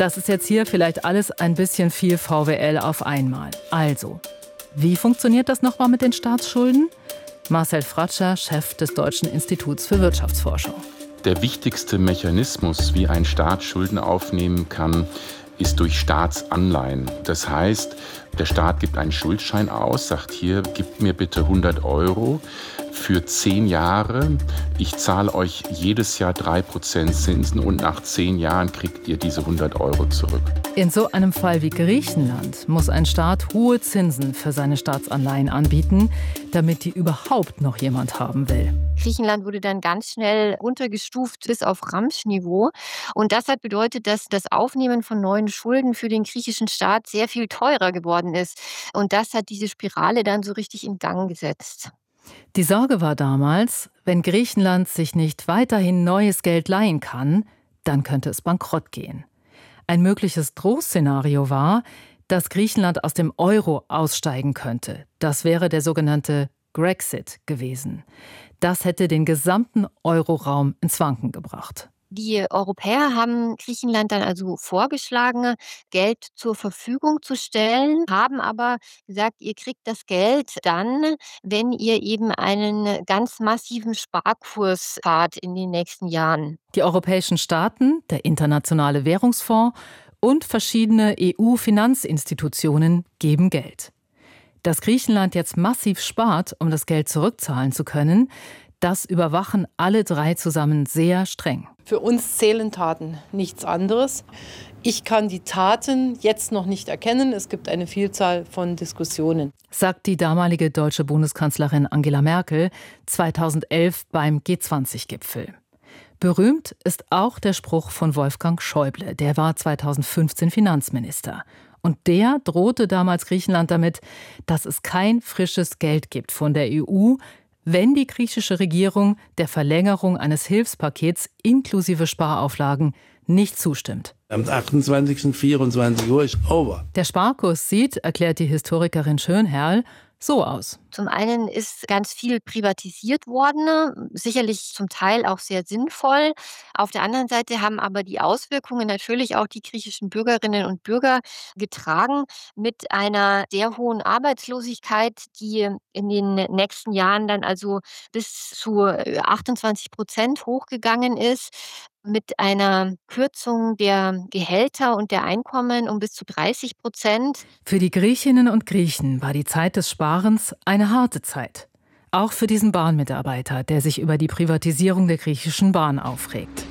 Das ist jetzt hier vielleicht alles ein bisschen viel V W L auf einmal. Also, wie funktioniert das nochmal mit den Staatsschulden? Marcel Fratscher, Chef des Deutschen Instituts für Wirtschaftsforschung. Der wichtigste Mechanismus, wie ein Staat Schulden aufnehmen kann, ist durch Staatsanleihen. Das heißt, der Staat gibt einen Schuldschein aus, sagt hier, gebt mir bitte hundert Euro für zehn Jahre. Ich zahle euch jedes Jahr drei Prozent Zinsen und nach zehn Jahren kriegt ihr diese hundert Euro zurück. In so einem Fall wie Griechenland muss ein Staat hohe Zinsen für seine Staatsanleihen anbieten, damit die überhaupt noch jemand haben will. Griechenland wurde dann ganz schnell runtergestuft bis auf Ramsch-Niveau. Und das hat bedeutet, dass das Aufnehmen von neuen Schulden für den griechischen Staat sehr viel teurer geworden ist. Und das hat diese Spirale dann so richtig in Gang gesetzt. Die Sorge war damals, wenn Griechenland sich nicht weiterhin neues Geld leihen kann, dann könnte es bankrott gehen. Ein mögliches Drohszenario war, dass Griechenland aus dem Euro aussteigen könnte. Das wäre der sogenannte Grexit gewesen. Das hätte den gesamten Euroraum ins Wanken gebracht. Die Europäer haben Griechenland dann also vorgeschlagen, Geld zur Verfügung zu stellen, haben aber gesagt, ihr kriegt das Geld dann, wenn ihr eben einen ganz massiven Sparkurs fahrt in den nächsten Jahren. Die europäischen Staaten, der Internationale Währungsfonds und verschiedene E U-Finanzinstitutionen geben Geld. Dass Griechenland jetzt massiv spart, um das Geld zurückzahlen zu können, das überwachen alle drei zusammen sehr streng. Für uns zählen Taten, nichts anderes. Ich kann die Taten jetzt noch nicht erkennen. Es gibt eine Vielzahl von Diskussionen, sagt die damalige deutsche Bundeskanzlerin Angela Merkel zweitausendelf beim G zwanzig Gipfel. Berühmt ist auch der Spruch von Wolfgang Schäuble, der war zweitausendfünfzehn Finanzminister. Und der drohte damals Griechenland damit, dass es kein frisches Geld gibt von der E U, wenn die griechische Regierung der Verlängerung eines Hilfspakets inklusive Sparauflagen nicht zustimmt. Am achtundzwanzigsten vierundzwanzig Uhr ist over. Der Sparkurs sieht, erklärt die Historikerin Schönherrl, so aus. Zum einen ist ganz viel privatisiert worden, sicherlich zum Teil auch sehr sinnvoll. Auf der anderen Seite haben aber die Auswirkungen natürlich auch die griechischen Bürgerinnen und Bürger getragen mit einer sehr hohen Arbeitslosigkeit, die in den nächsten Jahren dann also bis zu achtundzwanzig Prozent hochgegangen ist, mit einer Kürzung der Gehälter und der Einkommen um bis zu dreißig Prozent. Für die Griechinnen und Griechen war die Zeit des Sparens eine harte Zeit. Auch für diesen Bahnmitarbeiter, der sich über die Privatisierung der griechischen Bahn aufregt.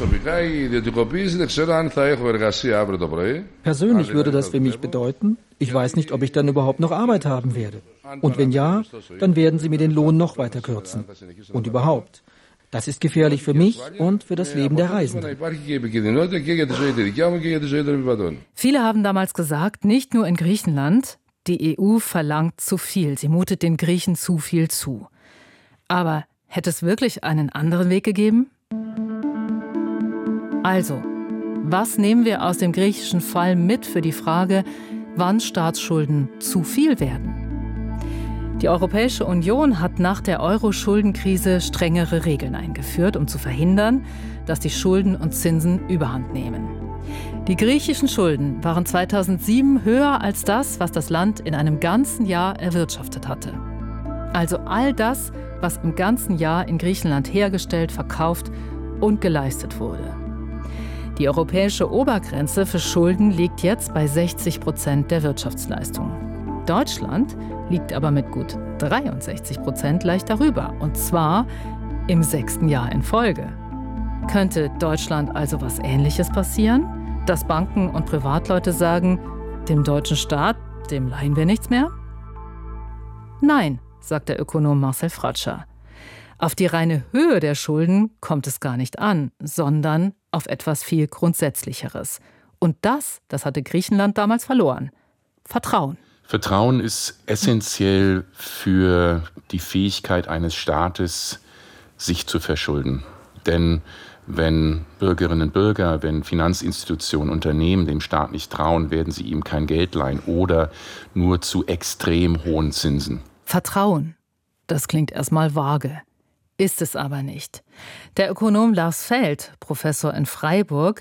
Persönlich würde das für mich bedeuten, ich weiß nicht, ob ich dann überhaupt noch Arbeit haben werde. Und wenn ja, dann werden sie mir den Lohn noch weiter kürzen. Und überhaupt. Das ist gefährlich für mich und für das Leben der Reisenden. Viele haben damals gesagt, nicht nur in Griechenland, die E U verlangt zu viel, sie mutet den Griechen zu viel zu. Aber hätte es wirklich einen anderen Weg gegeben? Also, was nehmen wir aus dem griechischen Fall mit für die Frage, wann Staatsschulden zu viel werden? Die Europäische Union hat nach der Euro-Schuldenkrise strengere Regeln eingeführt, um zu verhindern, dass die Schulden und Zinsen überhand nehmen. Die griechischen Schulden waren zweitausendsieben höher als das, was das Land in einem ganzen Jahr erwirtschaftet hatte. Also all das, was im ganzen Jahr in Griechenland hergestellt, verkauft und geleistet wurde. Die europäische Obergrenze für Schulden liegt jetzt bei sechzig Prozent der Wirtschaftsleistung. Deutschland liegt aber mit gut dreiundsechzig Prozent leicht darüber, und zwar im sechsten Jahr in Folge. Könnte Deutschland also was Ähnliches passieren? Dass Banken und Privatleute sagen, dem deutschen Staat, dem leihen wir nichts mehr? Nein, sagt der Ökonom Marcel Fratscher. Auf die reine Höhe der Schulden kommt es gar nicht an, sondern auf etwas viel Grundsätzlicheres. Und das, das hatte Griechenland damals verloren. Vertrauen. Vertrauen ist essentiell für die Fähigkeit eines Staates, sich zu verschulden. Denn wenn Bürgerinnen und Bürger, wenn Finanzinstitutionen, Unternehmen dem Staat nicht trauen, werden sie ihm kein Geld leihen oder nur zu extrem hohen Zinsen. Vertrauen, das klingt erstmal vage, ist es aber nicht. Der Ökonom Lars Feld, Professor in Freiburg,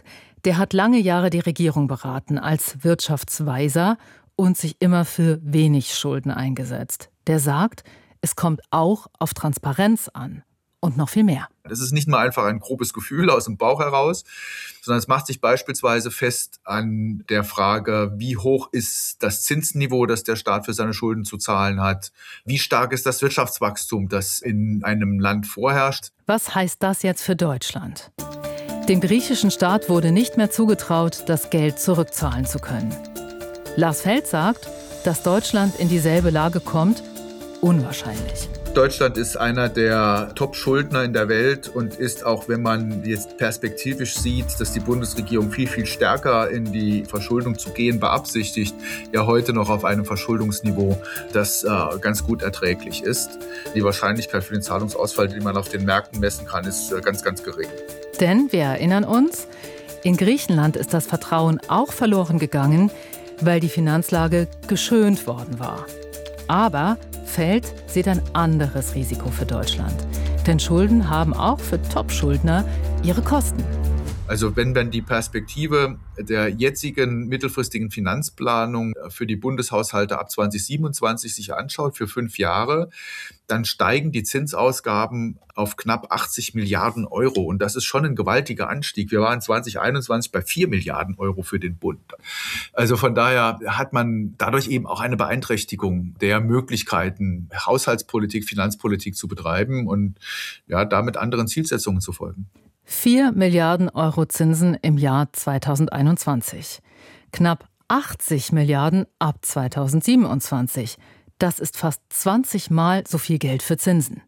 Der hat lange Jahre die Regierung beraten als Wirtschaftsweiser und sich immer für wenig Schulden eingesetzt. Der sagt, es kommt auch auf Transparenz an und noch viel mehr. Das ist nicht nur einfach ein grobes Gefühl aus dem Bauch heraus, sondern es macht sich beispielsweise fest an der Frage, wie hoch ist das Zinsniveau, das der Staat für seine Schulden zu zahlen hat? Wie stark ist das Wirtschaftswachstum, das in einem Land vorherrscht? Was heißt das jetzt für Deutschland? Dem griechischen Staat wurde nicht mehr zugetraut, das Geld zurückzahlen zu können. Lars Feld sagt, dass Deutschland in dieselbe Lage kommt, unwahrscheinlich. Deutschland ist einer der Top-Schuldner in der Welt und ist auch, wenn man jetzt perspektivisch sieht, dass die Bundesregierung viel, viel stärker in die Verschuldung zu gehen beabsichtigt, ja heute noch auf einem Verschuldungsniveau, das äh, ganz gut erträglich ist. Die Wahrscheinlichkeit für den Zahlungsausfall, den man auf den Märkten messen kann, ist äh, ganz, ganz gering. Denn wir erinnern uns, in Griechenland ist das Vertrauen auch verloren gegangen, weil die Finanzlage geschönt worden war. Aber Feld sieht ein anderes Risiko für Deutschland. Denn Schulden haben auch für Top-Schuldner ihre Kosten. Also wenn man die Perspektive der jetzigen mittelfristigen Finanzplanung für die Bundeshaushalte ab zwanzig siebenundzwanzig sich anschaut, für fünf Jahre, dann steigen die Zinsausgaben auf knapp achtzig Milliarden Euro. Und das ist schon ein gewaltiger Anstieg. Wir waren zwanzig einundzwanzig bei vier Milliarden Euro für den Bund. Also von daher hat man dadurch eben auch eine Beeinträchtigung der Möglichkeiten, Haushaltspolitik, Finanzpolitik zu betreiben und ja, damit anderen Zielsetzungen zu folgen. vier Milliarden Euro Zinsen im Jahr zweitausendeinundzwanzig. Knapp achtzig Milliarden ab zweitausendsiebenundzwanzig. Das ist fast zwanzig Mal so viel Geld für Zinsen.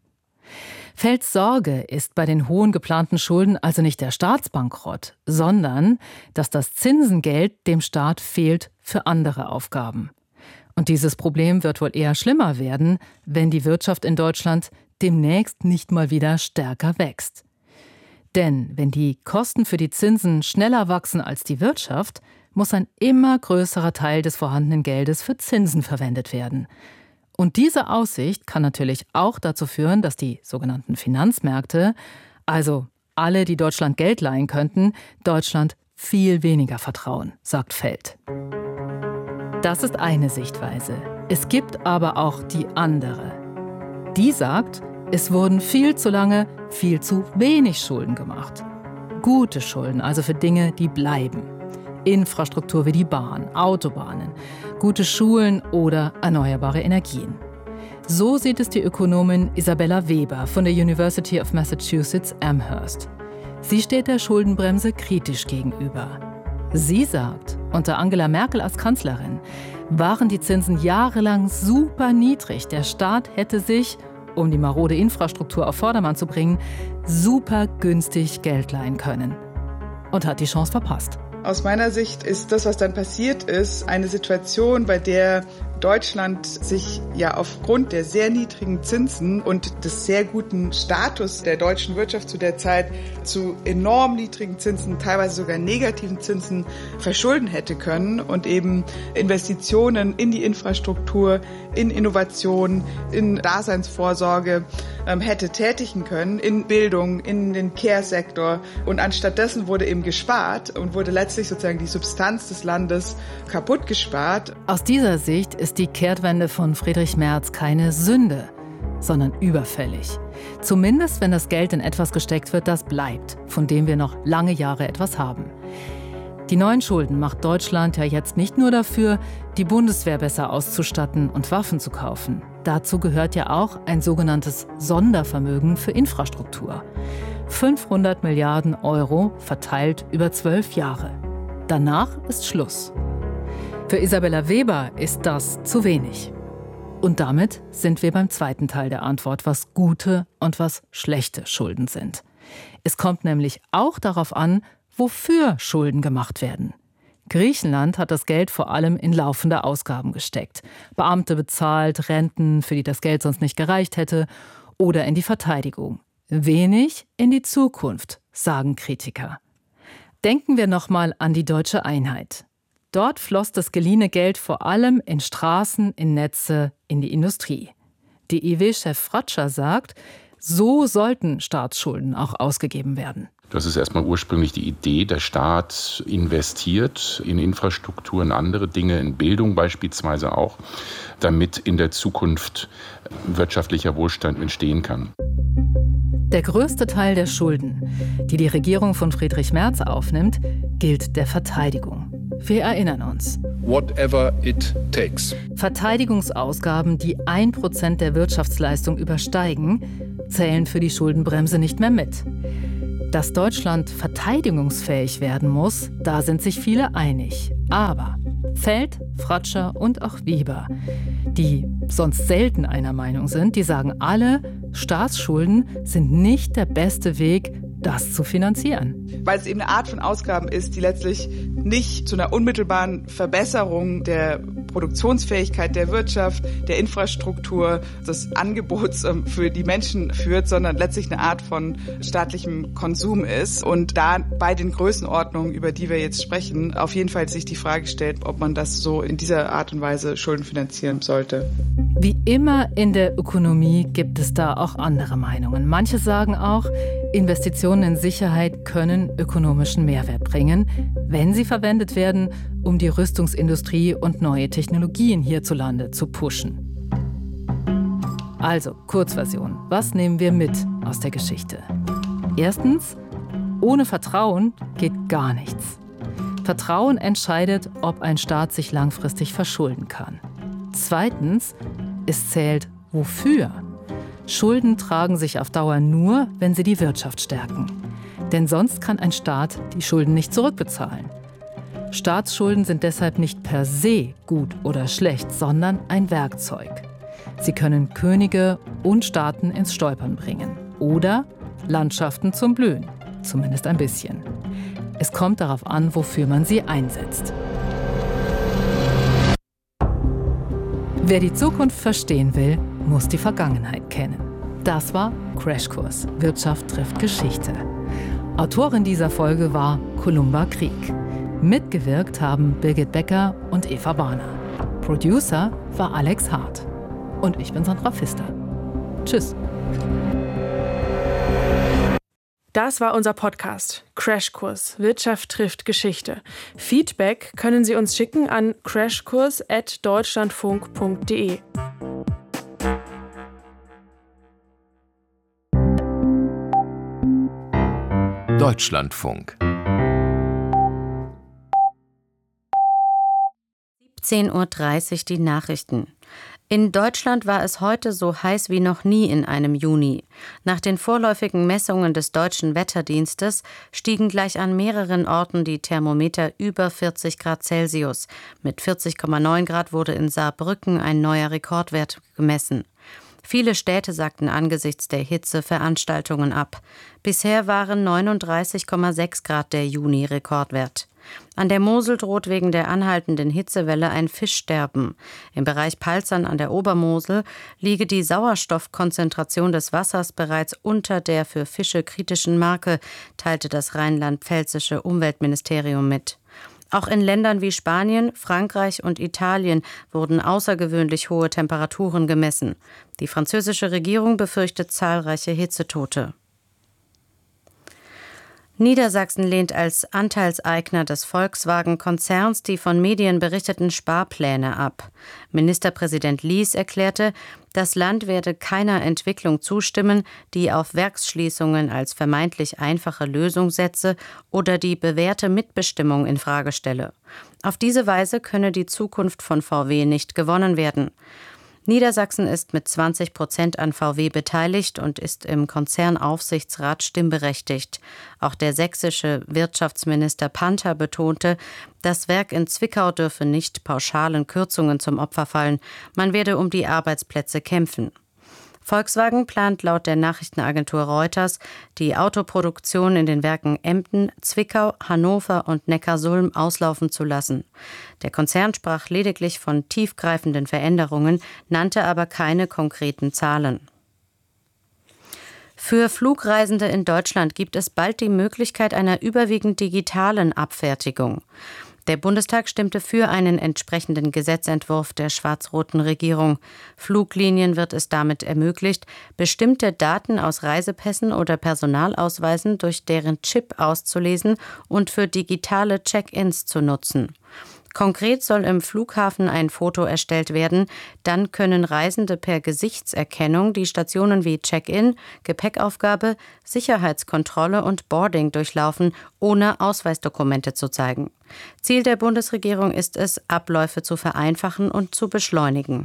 Felds Sorge ist bei den hohen geplanten Schulden also nicht der Staatsbankrott, sondern dass das Zinsengeld dem Staat fehlt für andere Aufgaben. Und dieses Problem wird wohl eher schlimmer werden, wenn die Wirtschaft in Deutschland demnächst nicht mal wieder stärker wächst. Denn wenn die Kosten für die Zinsen schneller wachsen als die Wirtschaft, muss ein immer größerer Teil des vorhandenen Geldes für Zinsen verwendet werden. Und diese Aussicht kann natürlich auch dazu führen, dass die sogenannten Finanzmärkte, also alle, die Deutschland Geld leihen könnten, Deutschland viel weniger vertrauen, sagt Feld. Das ist eine Sichtweise. Es gibt aber auch die andere. Die sagt, es wurden viel zu lange viel zu wenig Schulden gemacht. Gute Schulden, also für Dinge, die bleiben. Infrastruktur wie die Bahn, Autobahnen, gute Schulen oder erneuerbare Energien. So sieht es die Ökonomin Isabella Weber von der University of Massachusetts Amherst. Sie steht der Schuldenbremse kritisch gegenüber. Sie sagt, unter Angela Merkel als Kanzlerin waren die Zinsen jahrelang super niedrig. Der Staat hätte sich, um die marode Infrastruktur auf Vordermann zu bringen, super günstig Geld leihen können. Und hat die Chance verpasst. Aus meiner Sicht ist das, was dann passiert ist, eine Situation, bei der Deutschland sich ja aufgrund der sehr niedrigen Zinsen und des sehr guten Status der deutschen Wirtschaft zu der Zeit zu enorm niedrigen Zinsen, teilweise sogar negativen Zinsen verschulden hätte können und eben Investitionen in die Infrastruktur, in Innovation, in Daseinsvorsorge ähm, hätte tätigen können, in Bildung, in den Care-Sektor. Und anstattdessen wurde eben gespart und wurde letztlich sozusagen die Substanz des Landes kaputt gespart. Aus dieser Sicht ist die Kehrtwende von Friedrich Merz keine Sünde, sondern überfällig. Zumindest, wenn das Geld in etwas gesteckt wird, das bleibt, von dem wir noch lange Jahre etwas haben. Die neuen Schulden macht Deutschland ja jetzt nicht nur dafür, die Bundeswehr besser auszustatten und Waffen zu kaufen. Dazu gehört ja auch ein sogenanntes Sondervermögen für Infrastruktur. fünfhundert Milliarden Euro verteilt über zwölf Jahre. Danach ist Schluss. Für Isabella Weber ist das zu wenig. Und damit sind wir beim zweiten Teil der Antwort, was gute und was schlechte Schulden sind. Es kommt nämlich auch darauf an, wofür Schulden gemacht werden. Griechenland hat das Geld vor allem in laufende Ausgaben gesteckt. Beamte bezahlt, Renten, für die das Geld sonst nicht gereicht hätte, oder in die Verteidigung. Wenig in die Zukunft, sagen Kritiker. Denken wir nochmal an die deutsche Einheit. Dort floss das geliehene Geld vor allem in Straßen, in Netze, in die Industrie. D I W-Chef Fratscher sagt, so sollten Staatsschulden auch ausgegeben werden. Das ist erstmal ursprünglich die Idee, der Staat investiert in Infrastruktur, in andere Dinge, in Bildung beispielsweise auch, damit in der Zukunft wirtschaftlicher Wohlstand entstehen kann. Der größte Teil der Schulden, die die Regierung von Friedrich Merz aufnimmt, gilt der Verteidigung. Wir erinnern uns. Whatever it takes. Verteidigungsausgaben, die ein Prozent der Wirtschaftsleistung übersteigen, zählen für die Schuldenbremse nicht mehr mit. Dass Deutschland verteidigungsfähig werden muss, da sind sich viele einig. Aber Feld, Fratscher und auch Weber, die sonst selten einer Meinung sind, die sagen alle, Staatsschulden sind nicht der beste Weg, das zu finanzieren. Weil es eben eine Art von Ausgaben ist, die letztlich nicht zu einer unmittelbaren Verbesserung der Produktionsfähigkeit der Wirtschaft, der Infrastruktur, des Angebots für die Menschen führt, sondern letztlich eine Art von staatlichem Konsum ist. Und da bei den Größenordnungen, über die wir jetzt sprechen, auf jeden Fall sich die Frage stellt, ob man das so in dieser Art und Weise Schulden finanzieren sollte. Wie immer in der Ökonomie gibt es da auch andere Meinungen. Manche sagen auch, Investitionen in Sicherheit können ökonomischen Mehrwert bringen, wenn sie verwendet werden, um die Rüstungsindustrie und neue Technologien hierzulande zu pushen. Also, Kurzversion. Was nehmen wir mit aus der Geschichte? Erstens, ohne Vertrauen geht gar nichts. Vertrauen entscheidet, ob ein Staat sich langfristig verschulden kann. Zweitens, es zählt wofür. Schulden tragen sich auf Dauer nur, wenn sie die Wirtschaft stärken. Denn sonst kann ein Staat die Schulden nicht zurückbezahlen. Staatsschulden sind deshalb nicht per se gut oder schlecht, sondern ein Werkzeug. Sie können Könige und Staaten ins Stolpern bringen oder Landschaften zum Blühen, zumindest ein bisschen. Es kommt darauf an, wofür man sie einsetzt. Wer die Zukunft verstehen will, muss die Vergangenheit kennen. Das war Crashkurs. Wirtschaft trifft Geschichte. Autorin dieser Folge war Columba Krieg. Mitgewirkt haben Birgit Becker und Eva Barner. Producer war Alex Hart. Und ich bin Sandra Pfister. Tschüss. Das war unser Podcast Crashkurs. Wirtschaft trifft Geschichte. Feedback können Sie uns schicken an crashkurs at deutschlandfunk punkt de. Deutschlandfunk. siebzehn Uhr dreißig die Nachrichten. In Deutschland war es heute so heiß wie noch nie in einem Juni. Nach den vorläufigen Messungen des Deutschen Wetterdienstes stiegen gleich an mehreren Orten die Thermometer über vierzig Grad Celsius. Mit vierzig Komma neun Grad wurde in Saarbrücken ein neuer Rekordwert gemessen. Viele Städte sagten angesichts der Hitze Veranstaltungen ab. Bisher waren neununddreißig Komma sechs Grad der Juni-Rekordwert. An der Mosel droht wegen der anhaltenden Hitzewelle ein Fischsterben. Im Bereich Palzern an der Obermosel liege die Sauerstoffkonzentration des Wassers bereits unter der für Fische kritischen Marke, teilte das rheinland-pfälzische Umweltministerium mit. Auch in Ländern wie Spanien, Frankreich und Italien wurden außergewöhnlich hohe Temperaturen gemessen. Die französische Regierung befürchtet zahlreiche Hitzetote. Niedersachsen lehnt als Anteilseigner des Volkswagen-Konzerns die von Medien berichteten Sparpläne ab. Ministerpräsident Lies erklärte, das Land werde keiner Entwicklung zustimmen, die auf Werksschließungen als vermeintlich einfache Lösung setze oder die bewährte Mitbestimmung in Frage stelle. Auf diese Weise könne die Zukunft von V W nicht gewonnen werden. Niedersachsen ist mit zwanzig Prozent an V W beteiligt und ist im Konzernaufsichtsrat stimmberechtigt. Auch der sächsische Wirtschaftsminister Panther betonte, das Werk in Zwickau dürfe nicht pauschalen Kürzungen zum Opfer fallen. Man werde um die Arbeitsplätze kämpfen. Volkswagen plant laut der Nachrichtenagentur Reuters, die Autoproduktion in den Werken Emden, Zwickau, Hannover und Neckarsulm auslaufen zu lassen. Der Konzern sprach lediglich von tiefgreifenden Veränderungen, nannte aber keine konkreten Zahlen. Für Flugreisende in Deutschland gibt es bald die Möglichkeit einer überwiegend digitalen Abfertigung. Der Bundestag stimmte für einen entsprechenden Gesetzentwurf der schwarz-roten Regierung. Fluglinien wird es damit ermöglicht, bestimmte Daten aus Reisepässen oder Personalausweisen durch deren Chip auszulesen und für digitale Check-ins zu nutzen. Konkret soll im Flughafen ein Foto erstellt werden, dann können Reisende per Gesichtserkennung die Stationen wie Check-in, Gepäckaufgabe, Sicherheitskontrolle und Boarding durchlaufen, ohne Ausweisdokumente zu zeigen. Ziel der Bundesregierung ist es, Abläufe zu vereinfachen und zu beschleunigen.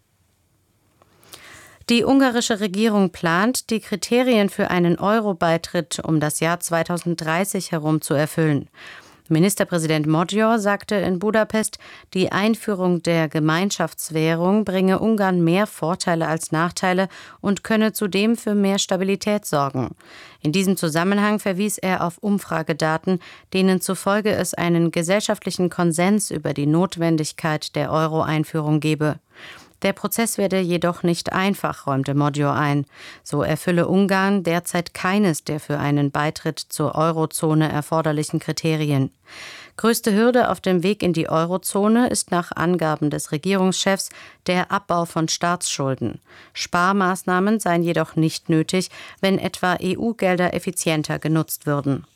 Die ungarische Regierung plant, die Kriterien für einen Euro-Beitritt um das Jahr zweitausenddreißig herum zu erfüllen. Ministerpräsident Magyar sagte in Budapest, die Einführung der Gemeinschaftswährung bringe Ungarn mehr Vorteile als Nachteile und könne zudem für mehr Stabilität sorgen. In diesem Zusammenhang verwies er auf Umfragedaten, denen zufolge es einen gesellschaftlichen Konsens über die Notwendigkeit der Euro-Einführung gebe. Der Prozess werde jedoch nicht einfach, räumte Magyar ein. So erfülle Ungarn derzeit keines der für einen Beitritt zur Eurozone erforderlichen Kriterien. Größte Hürde auf dem Weg in die Eurozone ist nach Angaben des Regierungschefs der Abbau von Staatsschulden. Sparmaßnahmen seien jedoch nicht nötig, wenn etwa E U-Gelder effizienter genutzt würden.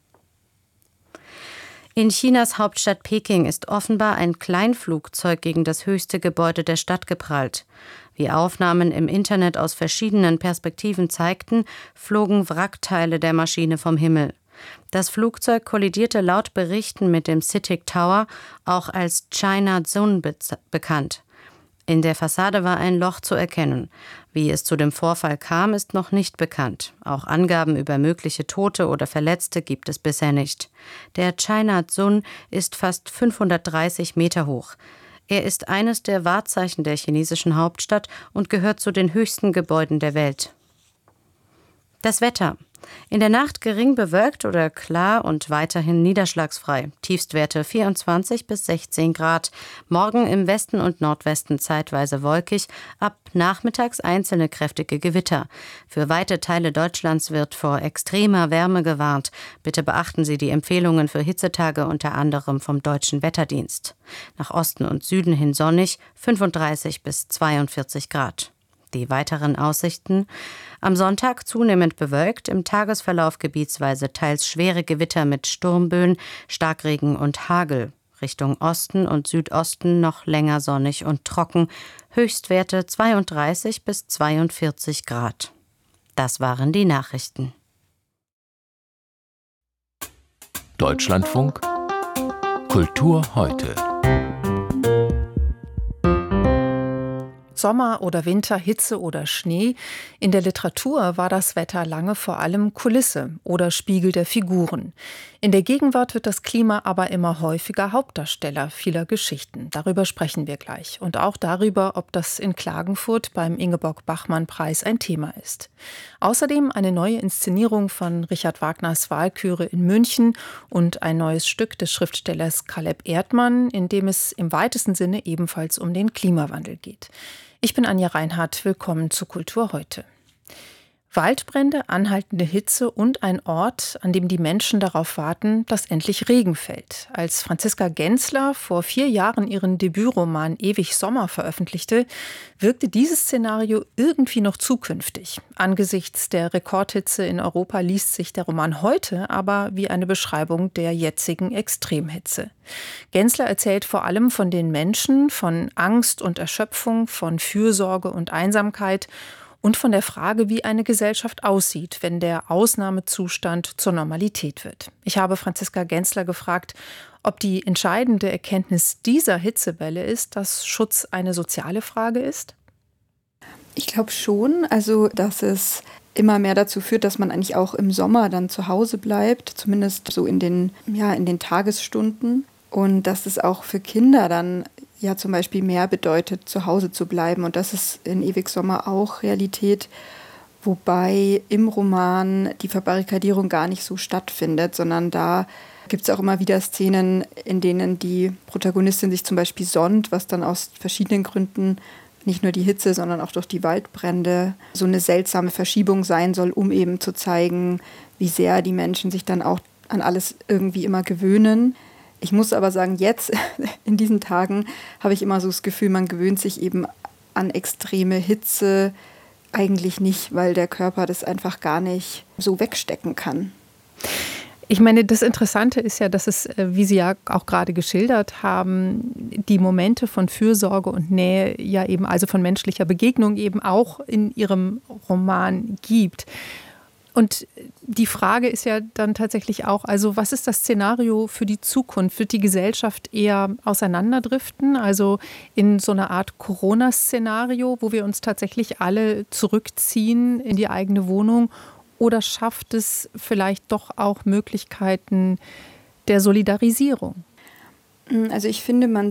In Chinas Hauptstadt Peking ist offenbar ein Kleinflugzeug gegen das höchste Gebäude der Stadt geprallt. Wie Aufnahmen im Internet aus verschiedenen Perspektiven zeigten, flogen Wrackteile der Maschine vom Himmel. Das Flugzeug kollidierte laut Berichten mit dem CITIC Tower, auch als China Zone be- bekannt. In der Fassade war ein Loch zu erkennen. Wie es zu dem Vorfall kam, ist noch nicht bekannt. Auch Angaben über mögliche Tote oder Verletzte gibt es bisher nicht. Der China Zone ist fast fünfhundertdreißig Meter hoch. Er ist eines der Wahrzeichen der chinesischen Hauptstadt und gehört zu den höchsten Gebäuden der Welt. Das Wetter. In der Nacht gering bewölkt oder klar und weiterhin niederschlagsfrei. Tiefstwerte vierundzwanzig bis sechzehn Grad. Morgen im Westen und Nordwesten zeitweise wolkig. Ab nachmittags einzelne kräftige Gewitter. Für weite Teile Deutschlands wird vor extremer Wärme gewarnt. Bitte beachten Sie die Empfehlungen für Hitzetage unter anderem vom Deutschen Wetterdienst. Nach Osten und Süden hin sonnig, fünfunddreißig bis zweiundvierzig Grad. Die weiteren Aussichten: Am Sonntag zunehmend bewölkt, im Tagesverlauf gebietsweise teils schwere Gewitter mit Sturmböen, Starkregen und Hagel. Richtung Osten und Südosten noch länger sonnig und trocken, Höchstwerte zweiunddreißig bis zweiundvierzig Grad. Das waren die Nachrichten. Deutschlandfunk Kultur heute. Sommer oder Winter, Hitze oder Schnee. In der Literatur war das Wetter lange vor allem Kulisse oder Spiegel der Figuren. In der Gegenwart wird das Klima aber immer häufiger Hauptdarsteller vieler Geschichten. Darüber sprechen wir gleich. Und auch darüber, ob das in Klagenfurt beim Ingeborg-Bachmann-Preis ein Thema ist. Außerdem eine neue Inszenierung von Richard Wagners Walküre in München und ein neues Stück des Schriftstellers Caleb Erdmann, in dem es im weitesten Sinne ebenfalls um den Klimawandel geht. Ich bin Anja Reinhardt, willkommen zu Kultur heute. Waldbrände, anhaltende Hitze und ein Ort, an dem die Menschen darauf warten, dass endlich Regen fällt. Als Franziska Gensler vor vier Jahren ihren Debütroman Ewig Sommer veröffentlichte, wirkte dieses Szenario irgendwie noch zukünftig. Angesichts der Rekordhitze in Europa liest sich der Roman heute aber wie eine Beschreibung der jetzigen Extremhitze. Gensler erzählt vor allem von den Menschen, von Angst und Erschöpfung, von Fürsorge und Einsamkeit und von der Frage, wie eine Gesellschaft aussieht, wenn der Ausnahmezustand zur Normalität wird. Ich habe Franziska Gensler gefragt, ob die entscheidende Erkenntnis dieser Hitzewelle ist, dass Schutz eine soziale Frage ist. Ich glaube schon, also dass es immer mehr dazu führt, dass man eigentlich auch im Sommer dann zu Hause bleibt, zumindest so in den, ja, in den Tagesstunden. Und dass es auch für Kinder dann ja zum Beispiel mehr bedeutet, zu Hause zu bleiben. Und das ist in Ewig Sommer auch Realität, wobei im Roman die Verbarrikadierung gar nicht so stattfindet, sondern da gibt es auch immer wieder Szenen, in denen die Protagonistin sich zum Beispiel sonnt, was dann aus verschiedenen Gründen, nicht nur die Hitze, sondern auch durch die Waldbrände, so eine seltsame Verschiebung sein soll, um eben zu zeigen, wie sehr die Menschen sich dann auch an alles irgendwie immer gewöhnen. Ich muss aber sagen, jetzt in diesen Tagen habe ich immer so das Gefühl, man gewöhnt sich eben an extreme Hitze eigentlich nicht, weil der Körper das einfach gar nicht so wegstecken kann. Ich meine, das Interessante ist ja, dass es, wie Sie ja auch gerade geschildert haben, die Momente von Fürsorge und Nähe ja eben, also von menschlicher Begegnung eben auch in Ihrem Roman gibt. Und die Frage ist ja dann tatsächlich auch, also was ist das Szenario für die Zukunft? Wird die Gesellschaft eher auseinanderdriften, also in so einer Art Corona-Szenario, wo wir uns tatsächlich alle zurückziehen in die eigene Wohnung? Oder schafft es vielleicht doch auch Möglichkeiten der Solidarisierung? Also ich finde, man